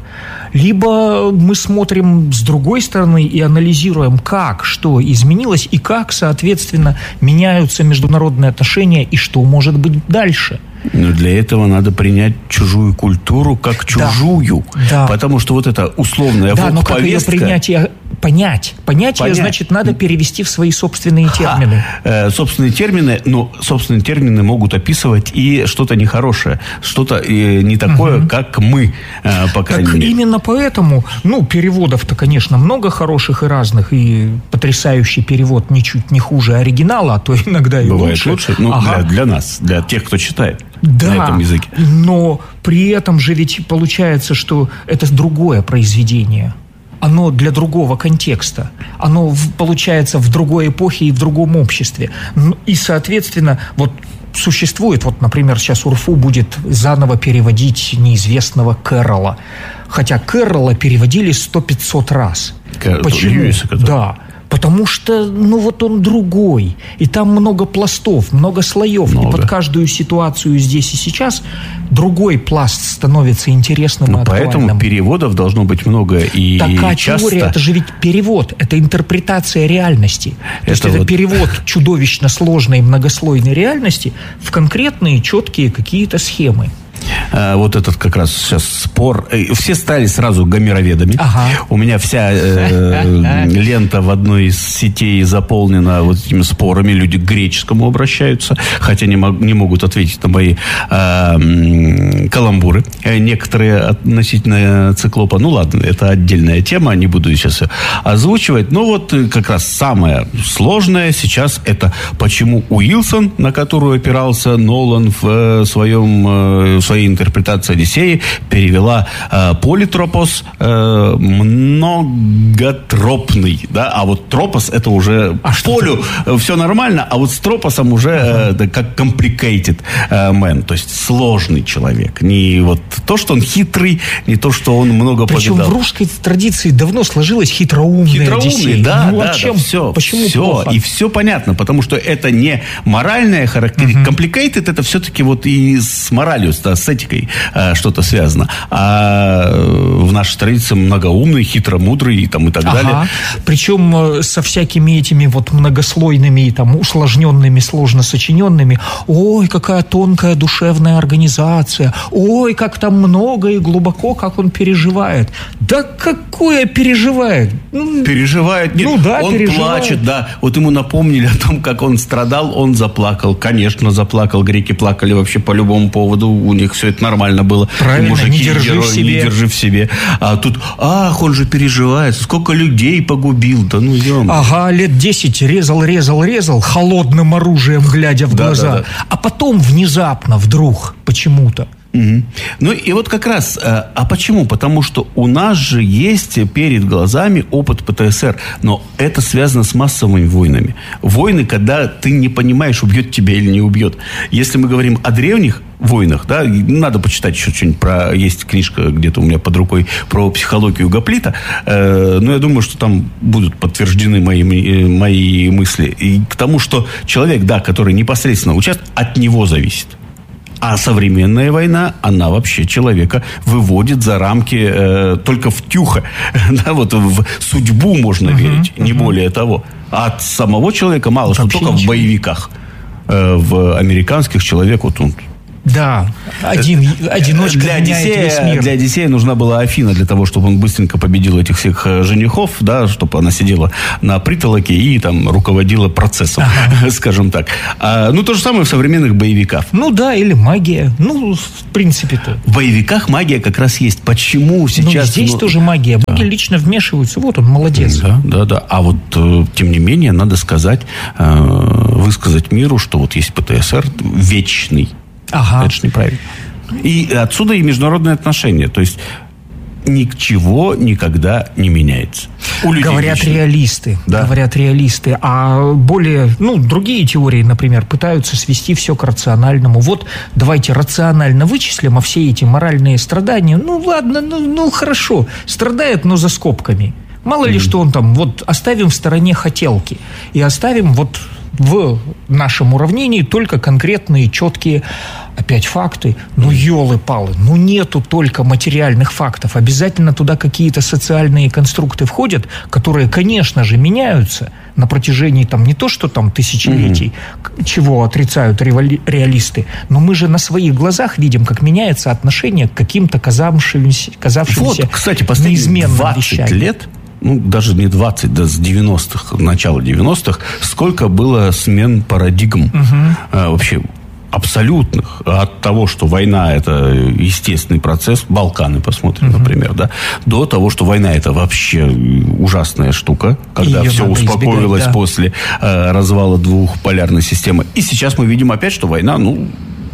Либо мы смотрим с другой стороны и анализируем, как, что изменилось, и как, соответственно, меняются международные отношения, и что может быть дальше. Но для этого надо принять чужую культуру как чужую. Да. Потому что вот эта условная да, вот но как повестка... ее принять и понять? Понять, понять. значит, надо перевести в свои собственные термины. Э, собственные термины, но собственные термины могут описывать и что-то нехорошее, что-то э, не такое, угу. как мы, э, по крайней так мере. Именно поэтому, ну, переводов-то, конечно, много хороших и разных, и потрясающий перевод ничуть не хуже оригинала, а то иногда и бывает лучше. лучше. Ну, ага. для, для нас, для тех, кто читает. Да, на этом языке. Но при этом же ведь получается, что это другое произведение. Оно для другого контекста. Оно в, получается в другой эпохе и в другом обществе. И, соответственно, вот существует, вот, например, сейчас УРФУ будет заново переводить неизвестного Кэрролла. Хотя Кэрролла переводили сто-пятьсот раз. Кэр... Почему? Льюиса, да. Потому что, ну, вот он другой. И там много пластов, много слоев. Много. И под каждую ситуацию здесь и сейчас другой пласт становится интересным ну, и актуальным. Поэтому переводов должно быть много и так, а часто... теория, это же ведь перевод. Это интерпретация реальности. То это есть это вот... перевод чудовищно сложной многослойной реальности в конкретные четкие какие-то схемы. Вот этот как раз сейчас спор. Все стали сразу гомероведами. Ага. У меня вся э, лента в одной из сетей заполнена вот этими спорами. Люди к греческому обращаются, хотя не, мог, не могут ответить на мои э, каламбуры. Некоторые относительно циклопа. Ну ладно, это отдельная тема, не буду сейчас озвучивать. Но вот как раз самое сложное сейчас это почему Уилсон, на которую опирался Нолан в своем в своей интерпретации Одиссеи, перевела э, политропос э, многотропный, да, а вот тропос это уже а полю э, все нормально, а вот с тропосом уже э, да, как complicated э, man, то есть сложный человек, не вот то, что он хитрый, не то, что он много Причем повидал. в русской традиции давно сложилась хитроумная хитроумный, Одиссея. да, ну, да, а чем? да, все, почему все, плохо? И все понятно, потому что это не моральная характеристика, uh-huh. complicated это все-таки вот и с моралью, с этикой э, что-то связано. А в нашей традиции многоумный, хитромудрый и, там, и так ага. далее. Причем э, со всякими этими вот многослойными и там усложненными, сложно сочиненными. Ой, какая тонкая душевная организация. Ой, как там много и глубоко, как он переживает. Да какое переживает? Переживает. Нет, ну да, он переживает. плачет, да. Вот ему напомнили о том, как он страдал, он заплакал. Конечно, заплакал. Греки плакали вообще по любому поводу. У них все все это нормально было. Правильно, мужики, не держи герои, в себе. Не держи в себе. А тут, ах, он же переживает, сколько людей погубил. Да ну, ё-моё. Ага, лет десять резал, резал, резал, холодным оружием глядя в да, глаза. Да, да. А потом внезапно, вдруг, почему-то. Угу. Ну и вот как раз, а почему? Потому что у нас же есть перед глазами опыт ПТСР, но это связано с массовыми войнами. Войны, когда ты не понимаешь, убьет тебя или не убьет. Если мы говорим о древних войнах, да, надо почитать еще что-нибудь про... Есть книжка где-то у меня под рукой про психологию Гоплита, э, но я думаю, что там будут подтверждены мои, мои мысли. И к тому, что человек, да, который непосредственно участвует, от него зависит. А современная война, она вообще человека выводит за рамки э, только втюха. Да, вот в судьбу можно uh-huh, верить, uh-huh. не более того. А от самого человека мало, вообще что только ничего. В боевиках. Э, в американских человек вот он... Да, один, одиночка для меняет Одиссея, весь мир. Для Одиссея нужна была Афина для того, чтобы он быстренько победил этих всех женихов, да, чтобы она сидела на притолоке и там руководила процессом, ага. скажем так. А, ну, то же самое в современных боевиках. Ну, да, или магия. Ну, в принципе-то. В боевиках магия как раз есть. Почему сейчас... Ну, здесь ну... тоже магия. Боги да. лично вмешиваются. Вот он, молодец. Да, да, да. А вот, тем не менее, надо сказать, высказать миру, что вот есть ПТСР вечный. Ага. Это же неправильно. И отсюда и международные отношения. То есть ничего никогда не меняется. Говорят лично. реалисты. Да. Говорят реалисты. А более, ну, другие теории, например, пытаются свести все к рациональному. Вот давайте рационально вычислим, а все эти моральные страдания, ну ладно, ну, ну хорошо, страдает, но за скобками. Мало mm-hmm. ли, что он там, вот оставим в стороне хотелки и оставим вот в нашем уравнении только конкретные, четкие, опять факты. Ну, елы-палы, ну, нету только материальных фактов. Обязательно туда какие-то социальные конструкты входят, которые, конечно же, меняются на протяжении, там, не то, что там тысячелетий, mm-hmm. чего отрицают реалисты, но мы же на своих глазах видим, как меняется отношение к каким-то казавшимся, казавшимся вот, кстати, последние двадцать лет, ну, даже не двадцать, да, с девяностых, начала девяностых, сколько было смен парадигм угу. а, вообще абсолютных. От того, что война – это естественный процесс, Балканы посмотрим, угу. например, да, до того, что война – это вообще ужасная штука, когда Ее все успокоилось избегать, да. после а, развала двухполярной системы. И сейчас мы видим опять, что война, ну...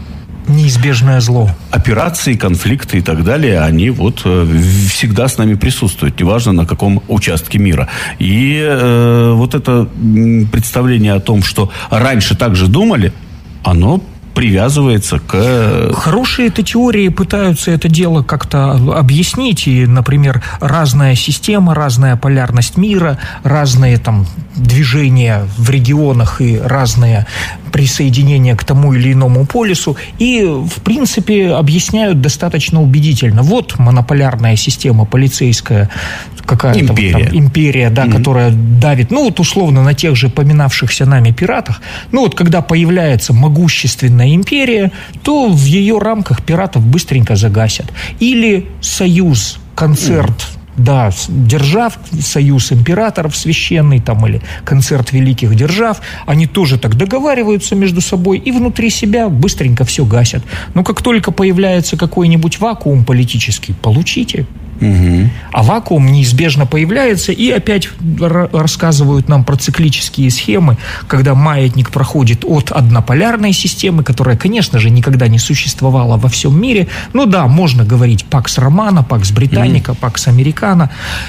неизбежное зло. Операции, конфликты и так далее, они вот всегда с нами присутствуют, неважно на каком участке мира. И э, вот это представление о том, что раньше так же думали, оно привязывается к... Хорошие-то теории пытаются это дело как-то объяснить. И, например, разная система, разная полярность мира, разные там движения в регионах и разные присоединения к тому или иному полюсу. И, в принципе, объясняют достаточно убедительно. Вот монополярная система полицейская, какая-то империя, вот там, империя да, mm-hmm. которая давит, ну, вот условно на тех же поминавшихся нами пиратах. Ну, вот когда появляется могущественная империя, то в ее рамках пиратов быстренько загасят. Или союз, концерт, mm. да, держав, союз императоров священный там, или концерт великих держав, они тоже так договариваются между собой и внутри себя быстренько все гасят. Но как только появляется какой-нибудь вакуум политический, получите. Угу. А вакуум неизбежно появляется, и опять р- рассказывают нам про циклические схемы, когда маятник проходит от однополярной системы, которая, конечно же, никогда не существовала во всем мире. Ну да, можно говорить Пакс Романа, Пакс Британика, Пакс Американо.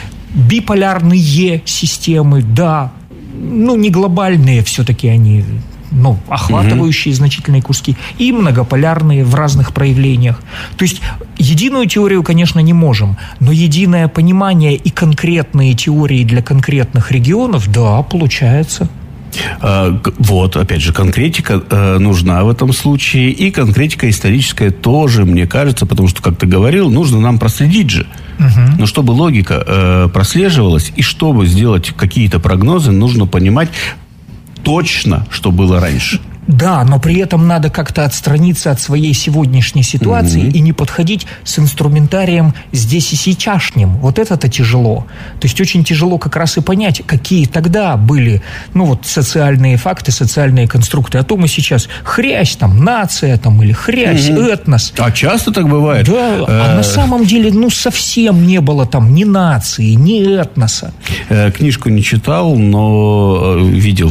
Биполярные системы, да, ну не глобальные все-таки они... ну, охватывающие mm-hmm. значительные куски, и многополярные в разных проявлениях. То есть единую теорию, конечно, не можем, но единое понимание и конкретные теории для конкретных регионов, да, получается. Вот, опять же, конкретика э, нужна в этом случае, и конкретика историческая тоже, мне кажется, потому что, как ты говорил, нужно нам проследить же. Угу. Но чтобы логика э, прослеживалась, и чтобы сделать какие-то прогнозы, нужно понимать точно, что было раньше. Да, но при этом надо как-то отстраниться от своей сегодняшней ситуации mm-hmm. и не подходить с инструментарием здесь и сейчасшним. Вот это-то тяжело. То есть очень тяжело как раз и понять, какие тогда были, ну вот, социальные факты, социальные конструкты. А то мы сейчас хрясь там, нация там, или хрясь, mm-hmm. этнос. А часто так бывает? Да, а на самом деле, ну, совсем не было там ни нации, ни этноса. Книжку не читал, но видел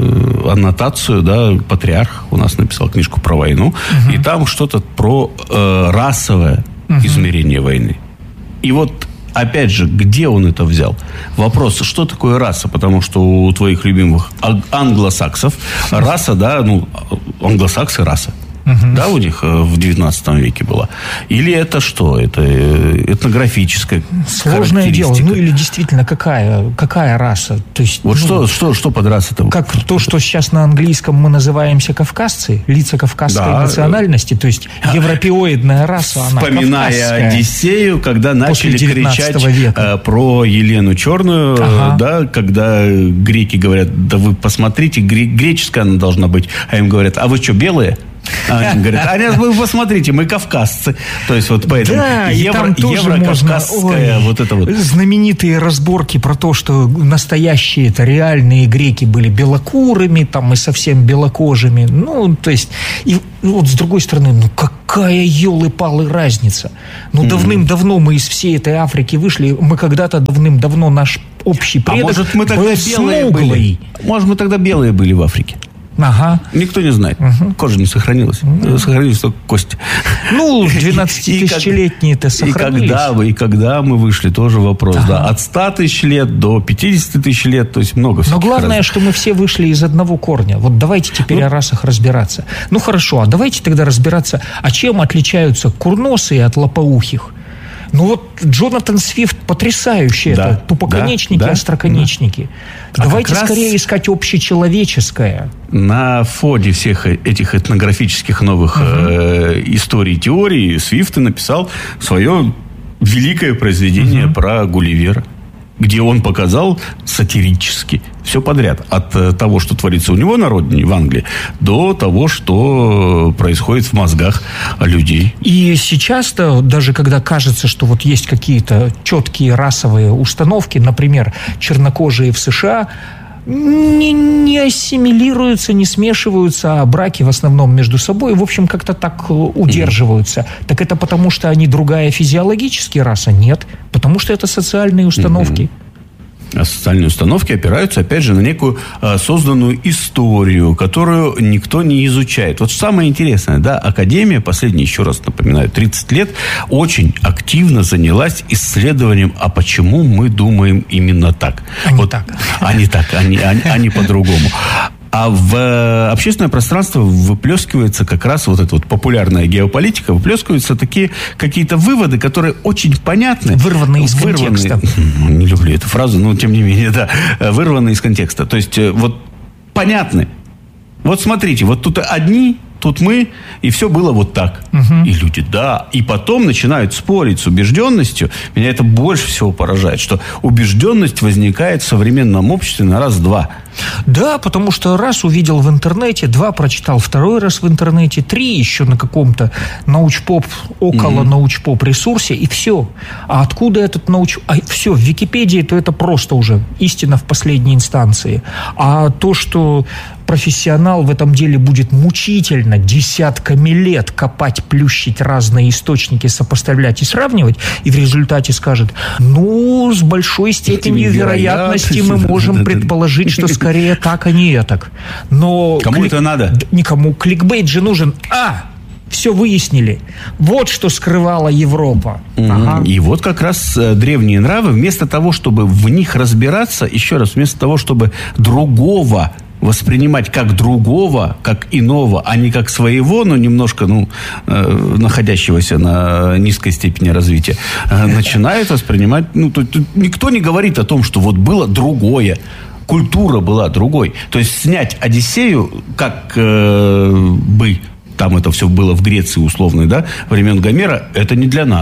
аннотацию, да, патриарх у нас написал книжку про войну, угу. и там что-то про э, расовое угу. измерение войны. И вот, опять же, где он это взял? Вопрос, что такое раса? Потому что у твоих любимых англосаксов раса, да, ну, англосаксы раса. Uh-huh. Да, у них в девятнадцатом веке была. Или это что? Это этнографическая сложное дело. Ну, или действительно, какая, какая раса? То есть, вот ну, что, что, что под расой-то? Как то, что сейчас на английском мы называемся кавказцы, лица кавказской да. национальности, то есть европеоидная раса, она вспоминая кавказская. Одиссею, когда начали кричать века. про Елену Черную, ага. да, когда греки говорят, да вы посмотрите, греческая она должна быть. А им говорят, а вы что, белые? А они говорят, а вы посмотрите, мы кавказцы. То есть вот поэтому да, евро, евро-кавказская вот это вот. Знаменитые разборки про то, что настоящие это реальные греки были белокурыми, там и совсем белокожими. Ну, то есть, и вот с другой стороны, ну какая елы-палы разница? Ну, mm-hmm. давным-давно мы из всей этой Африки вышли, мы когда-то давным-давно наш общий предок а может, мы тогда был белые были? Может, мы тогда белые были в Африке? Ага. Никто не знает. Угу. Кожа не сохранилась. Угу. Сохранились только кости. Ну, двенадцатитысячелетние-то сохранились. И когда, вы, и когда мы вышли, тоже вопрос. Ага. Да, от ста тысяч лет до пятидесяти тысяч лет, то есть много всяких. Но главное, разных. что мы все вышли из одного корня. Вот давайте теперь ну, о расах разбираться. Ну, хорошо, а давайте тогда разбираться, а чем отличаются курносые от лопоухих? Ну вот Джонатан Свифт потрясающий да, это. Тупоконечники, да, остроконечники. Да. Давайте а скорее искать общечеловеческое. На фоне всех этих этнографических новых угу. э, историй и теорий Свифт и написал свое великое произведение угу. про Гулливера, где он показал сатирически все подряд. От того, что творится у него на родине, в Англии, до того, что происходит в мозгах людей. И сейчас-то, даже когда кажется, что вот есть какие-то четкие расовые установки, например, чернокожие в США не, не ассимилируются, не смешиваются, а браки в основном между собой, в общем, как-то так удерживаются. Mm-hmm. Так это потому, что они другая физиологически раса? Нет. Потому что это социальные установки. Mm-hmm. А социальные установки опираются, опять же, на некую а, созданную историю, которую никто не изучает. Вот самое интересное, да, Академия, последние, еще раз напоминаю, тридцать лет, очень активно занялась исследованием, а почему мы думаем именно так. А вот, не так. А не так, а не, а, а не по-другому. А в общественное пространство выплескивается как раз вот эта вот популярная геополитика, выплескиваются такие какие-то выводы, которые очень понятны. Вырванные из вырванные, контекста. Не люблю эту фразу, но тем не менее, да. Вырванные из контекста. То есть вот понятны. Вот смотрите, вот тут одни, тут мы, и все было вот так. Угу. И люди, да. И потом начинают спорить с убежденностью. Меня это больше всего поражает, что убежденность возникает в современном обществе на раз-два. Да, потому что раз увидел в интернете, два прочитал, второй раз в интернете, три еще на каком-то научпоп, около mm-hmm. научпоп ресурсе, и все. А откуда этот науч... А все, в Википедии, то это просто уже истина в последней инстанции. А то, что профессионал в этом деле будет мучительно десятками лет копать, плющить разные источники, сопоставлять и сравнивать, и в результате скажет, ну, с большой степенью вероятности мы можем предположить, что скорее так, а не так. Но кому клик... это надо? Никому. Кликбейт же нужен. А! Все выяснили. Вот что скрывала Европа. Mm-hmm. Ага. И вот как раз древние нравы, вместо того, чтобы в них разбираться, еще раз, вместо того, чтобы другого воспринимать как другого, как иного, а не как своего, но немножко, ну, э, находящегося на низкой степени развития, э, начинают воспринимать, ну, тут, тут никто не говорит о том, что вот было другое. Культура была другой. То есть снять Одиссею, как э, бы там это все было в Греции условной, да, времен Гомера, это не для нас.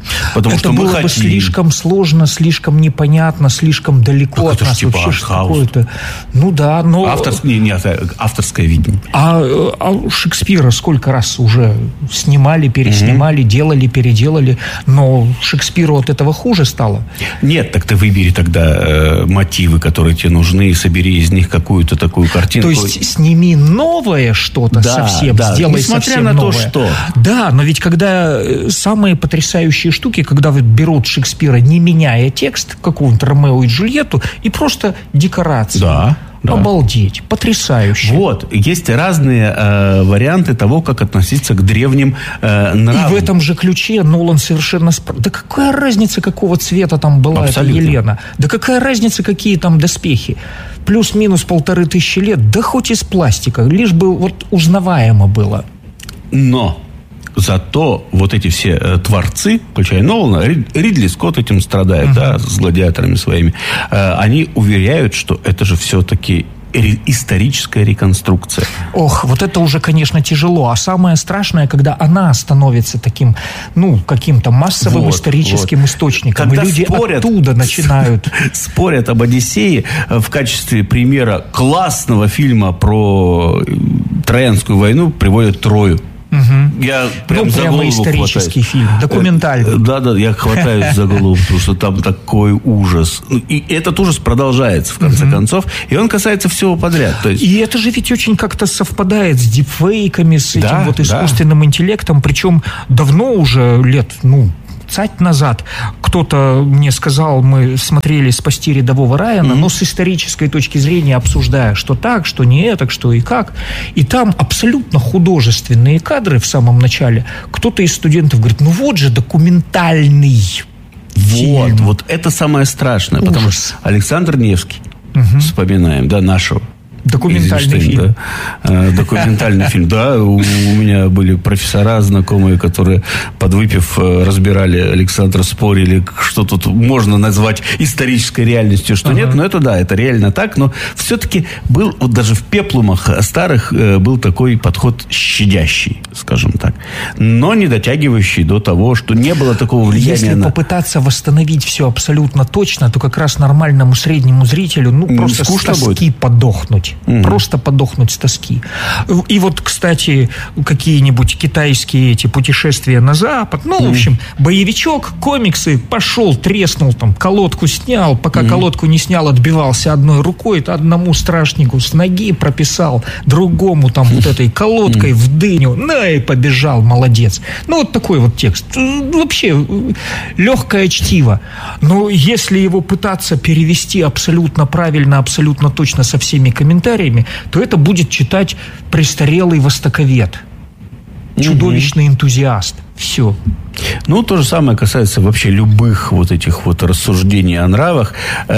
Потому это что мы было хотим. бы слишком сложно, слишком непонятно, слишком далеко так от нас. Типа вообще какое-то. Ну да, но... Авторское, не, не, авторское видение. А, а Шекспира сколько раз уже снимали, переснимали, mm-hmm. делали, переделали, но Шекспиру от этого хуже стало. Нет, так ты выбери тогда э, мотивы, которые тебе нужны, и собери из них какую-то такую картинку. То есть сними новое что-то да, совсем, да. сделай Несмотря совсем на новое. то, что... Да, но ведь когда самые потрясающие штуки, когда вот берут Шекспира, не меняя текст, какого-нибудь Ромео и Джульетту, и просто декорации. Да. Да. Обалдеть, потрясающе. Вот, есть разные э, варианты того, как относиться к древним э, нравам. И в этом же ключе Нолан совершенно справ... Да какая разница, какого цвета там была Абсолютно. эта Елена? Да какая разница, какие там доспехи? Плюс-минус полторы тысячи лет, да хоть из пластика, лишь бы вот узнаваемо было. Но... Зато вот эти все э, творцы, включая Нолана, Ридли Скотт этим страдает, uh-huh. да, с гладиаторами своими, э, они уверяют, что это же все-таки ре- историческая реконструкция. Ох, вот это уже, конечно, тяжело. А самое страшное, когда она становится таким, ну, каким-то массовым вот, историческим вот. источником. Когда и люди спорят, оттуда начинают... Спорят об Одиссее в качестве примера классного фильма про Троянскую войну, приводят Трою. Угу. Я прям ну, за прямо голову исторический хватаюсь. фильм, документальный. Да-да, я хватаюсь за голову, потому что там такой ужас. И этот ужас продолжается, в конце угу. концов, и он касается всего подряд. То есть... И это же ведь очень как-то совпадает с дипфейками, с этим да, вот искусственным да. интеллектом, причем давно уже, лет, ну... цать назад кто-то мне сказал, мы смотрели «Спасти рядового Райана», mm-hmm. но с исторической точки зрения обсуждая, что так, что не это, что и как. И там абсолютно художественные кадры в самом начале. Кто-то из студентов говорит, ну вот же документальный Вот, фильм. вот это самое страшное, Ужас. Потому что Александр Невский, mm-hmm. вспоминаем, да, нашего. Документальный фильм. Да. Документальный фильм. Да, у, у меня были профессора знакомые, которые, подвыпив, разбирали Александра, спорили, что тут можно назвать исторической реальностью, что ага. нет. Но это да, это реально так. Но все-таки был, вот даже в пеплумах старых был такой подход щадящий, скажем так. Но не дотягивающий до того, что не было такого влияния. Если на... попытаться восстановить все абсолютно точно, то как раз нормальному среднему зрителю, ну, просто скучно с тоски будет. подохнуть. Угу. Просто подохнуть с тоски. И вот, кстати, какие-нибудь китайские эти путешествия на Запад, ну, угу. в общем, боевичок, комиксы, пошел, треснул, там, колодку снял, пока угу. колодку не снял, отбивался одной рукой, то одному страшнику с ноги прописал, другому там вот этой колодкой в дыню, на и побежал, молодец. Ну, вот такой вот текст. Вообще, легкое чтиво. Но если его пытаться перевести абсолютно правильно, абсолютно точно со всеми комментариями, то это будет читать престарелый востоковед, чудовищный энтузиаст. Все. Ну, то же самое касается вообще любых вот этих вот рассуждений о нравах.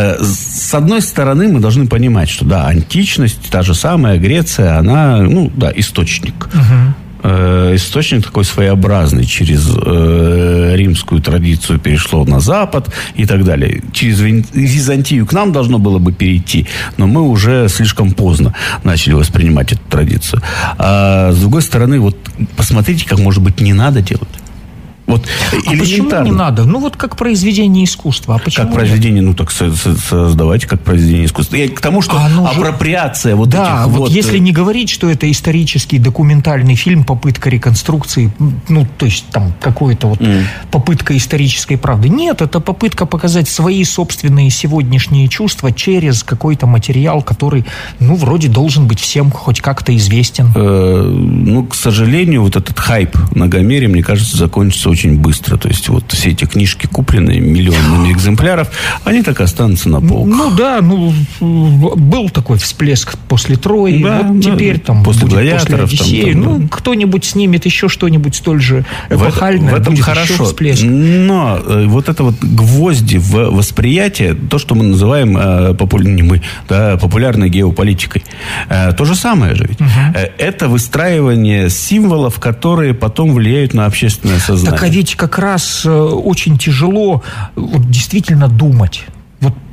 С одной стороны, мы должны понимать, что да, античность, та же самая Греция, она, ну, да, источник. Угу. Источник такой своеобразный, через э, римскую традицию перешло на Запад и так далее. Через Византию к нам должно было бы перейти, но мы уже слишком поздно начали воспринимать эту традицию. А с другой стороны, вот посмотрите, как, может быть, не надо делать. Вот, а почему не надо? Ну, вот как произведение искусства. А почему как произведение, нет? Ну, так создавайте как произведение искусства. Я к тому, что а, ну, апроприация вот да, этих вот... вот... если не говорить, что это исторический документальный фильм, попытка реконструкции, ну, то есть там какой-то вот mm. попытка исторической правды. Нет, это попытка показать свои собственные сегодняшние чувства через какой-то материал, который, ну, вроде должен быть всем хоть как-то известен. Э, ну, к сожалению, вот этот хайп на Гомере, мне кажется, закончится очень быстро. То есть вот все эти книжки, купленные миллионами экземпляров, они так и останутся на полках. Ну да, ну был такой всплеск после Трои, да, вот да, теперь там после будет гладиаторов, после Одиссеи. Там, там, ну, да. кто-нибудь снимет еще что-нибудь столь же эпохальное, в этом будет хорошо. еще всплеск. Но вот это вот гвозди в восприятие, то, что мы называем э, популя... не мы, да, популярной геополитикой, э, то же самое же ведь. Угу. Э, это выстраивание символов, которые потом влияют на общественное сознание. Так а ведь как раз э, очень тяжело вот, действительно думать. Вот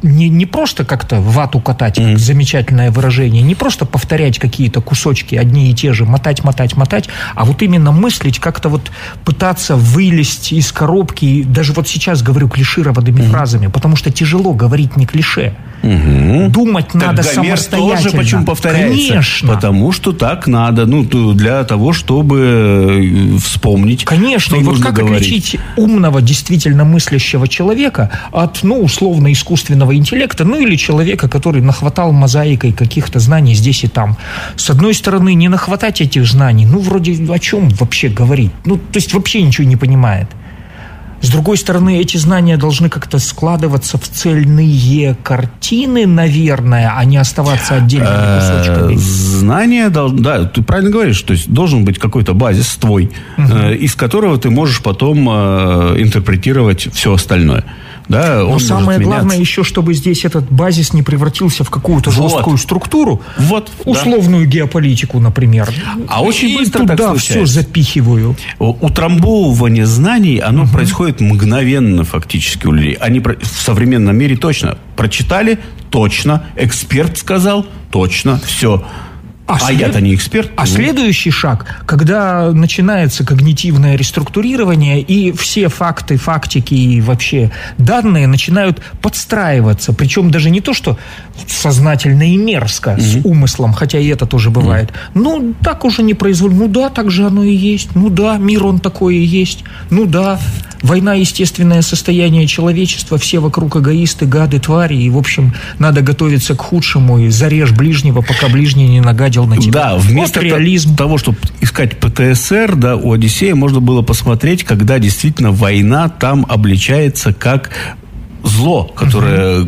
не, не просто как-то вату катать, как mm. замечательное выражение, не просто повторять какие-то кусочки одни и те же, мотать, мотать, мотать, а вот именно мыслить, как-то вот пытаться вылезть из коробки. Даже вот сейчас говорю клишированными mm. фразами, потому что тяжело говорить не клише. Угу. Думать так надо Гомер самостоятельно. Тоже почему повторяется? Конечно. Потому что так надо. Ну, для того, чтобы вспомнить. Конечно. И вот как говорить. Отличить умного, действительно мыслящего человека от, ну, условно, искусственного интеллекта, ну, или человека, который нахватал мозаикой каких-то знаний здесь и там. С одной стороны, не нахватать этих знаний, ну, вроде о чем вообще говорить? Ну, то есть вообще ничего не понимает. С другой стороны, эти знания должны как-то складываться в цельные картины, наверное, а не оставаться отдельными кусочками. Знания, да, ты правильно говоришь, то есть должен быть какой-то базис твой, угу. из которого ты можешь потом интерпретировать все остальное. Да, но самое главное еще, чтобы здесь этот базис не превратился в какую-то вот. жесткую структуру, вот, условную да. геополитику, например. А очень и быстро туда так случается. Все запихиваю. Утрамбовывание знаний, оно угу. происходит мгновенно фактически у людей. Они в современном мире точно прочитали, точно, эксперт сказал, точно, все. А, а след... я-то не эксперт. А ну. следующий шаг, когда начинается когнитивное реструктурирование, и все факты, фактики и вообще данные начинают подстраиваться. Причем даже не то, что сознательно и мерзко, mm-hmm. с умыслом, хотя и это тоже бывает. Mm-hmm. Ну, так уже не произвольно. Ну да, так же оно и есть. Ну да, мир он такой и есть. Ну да, война — естественное состояние человечества, все вокруг эгоисты, гады, твари, и, в общем, надо готовиться к худшему, и зарежь ближнего, пока ближний не нагадил на тебя. Да, вместо вот реализм. того, чтобы искать ПТСР, да, у Одиссея можно было посмотреть, когда действительно война там обличается как зло, которое...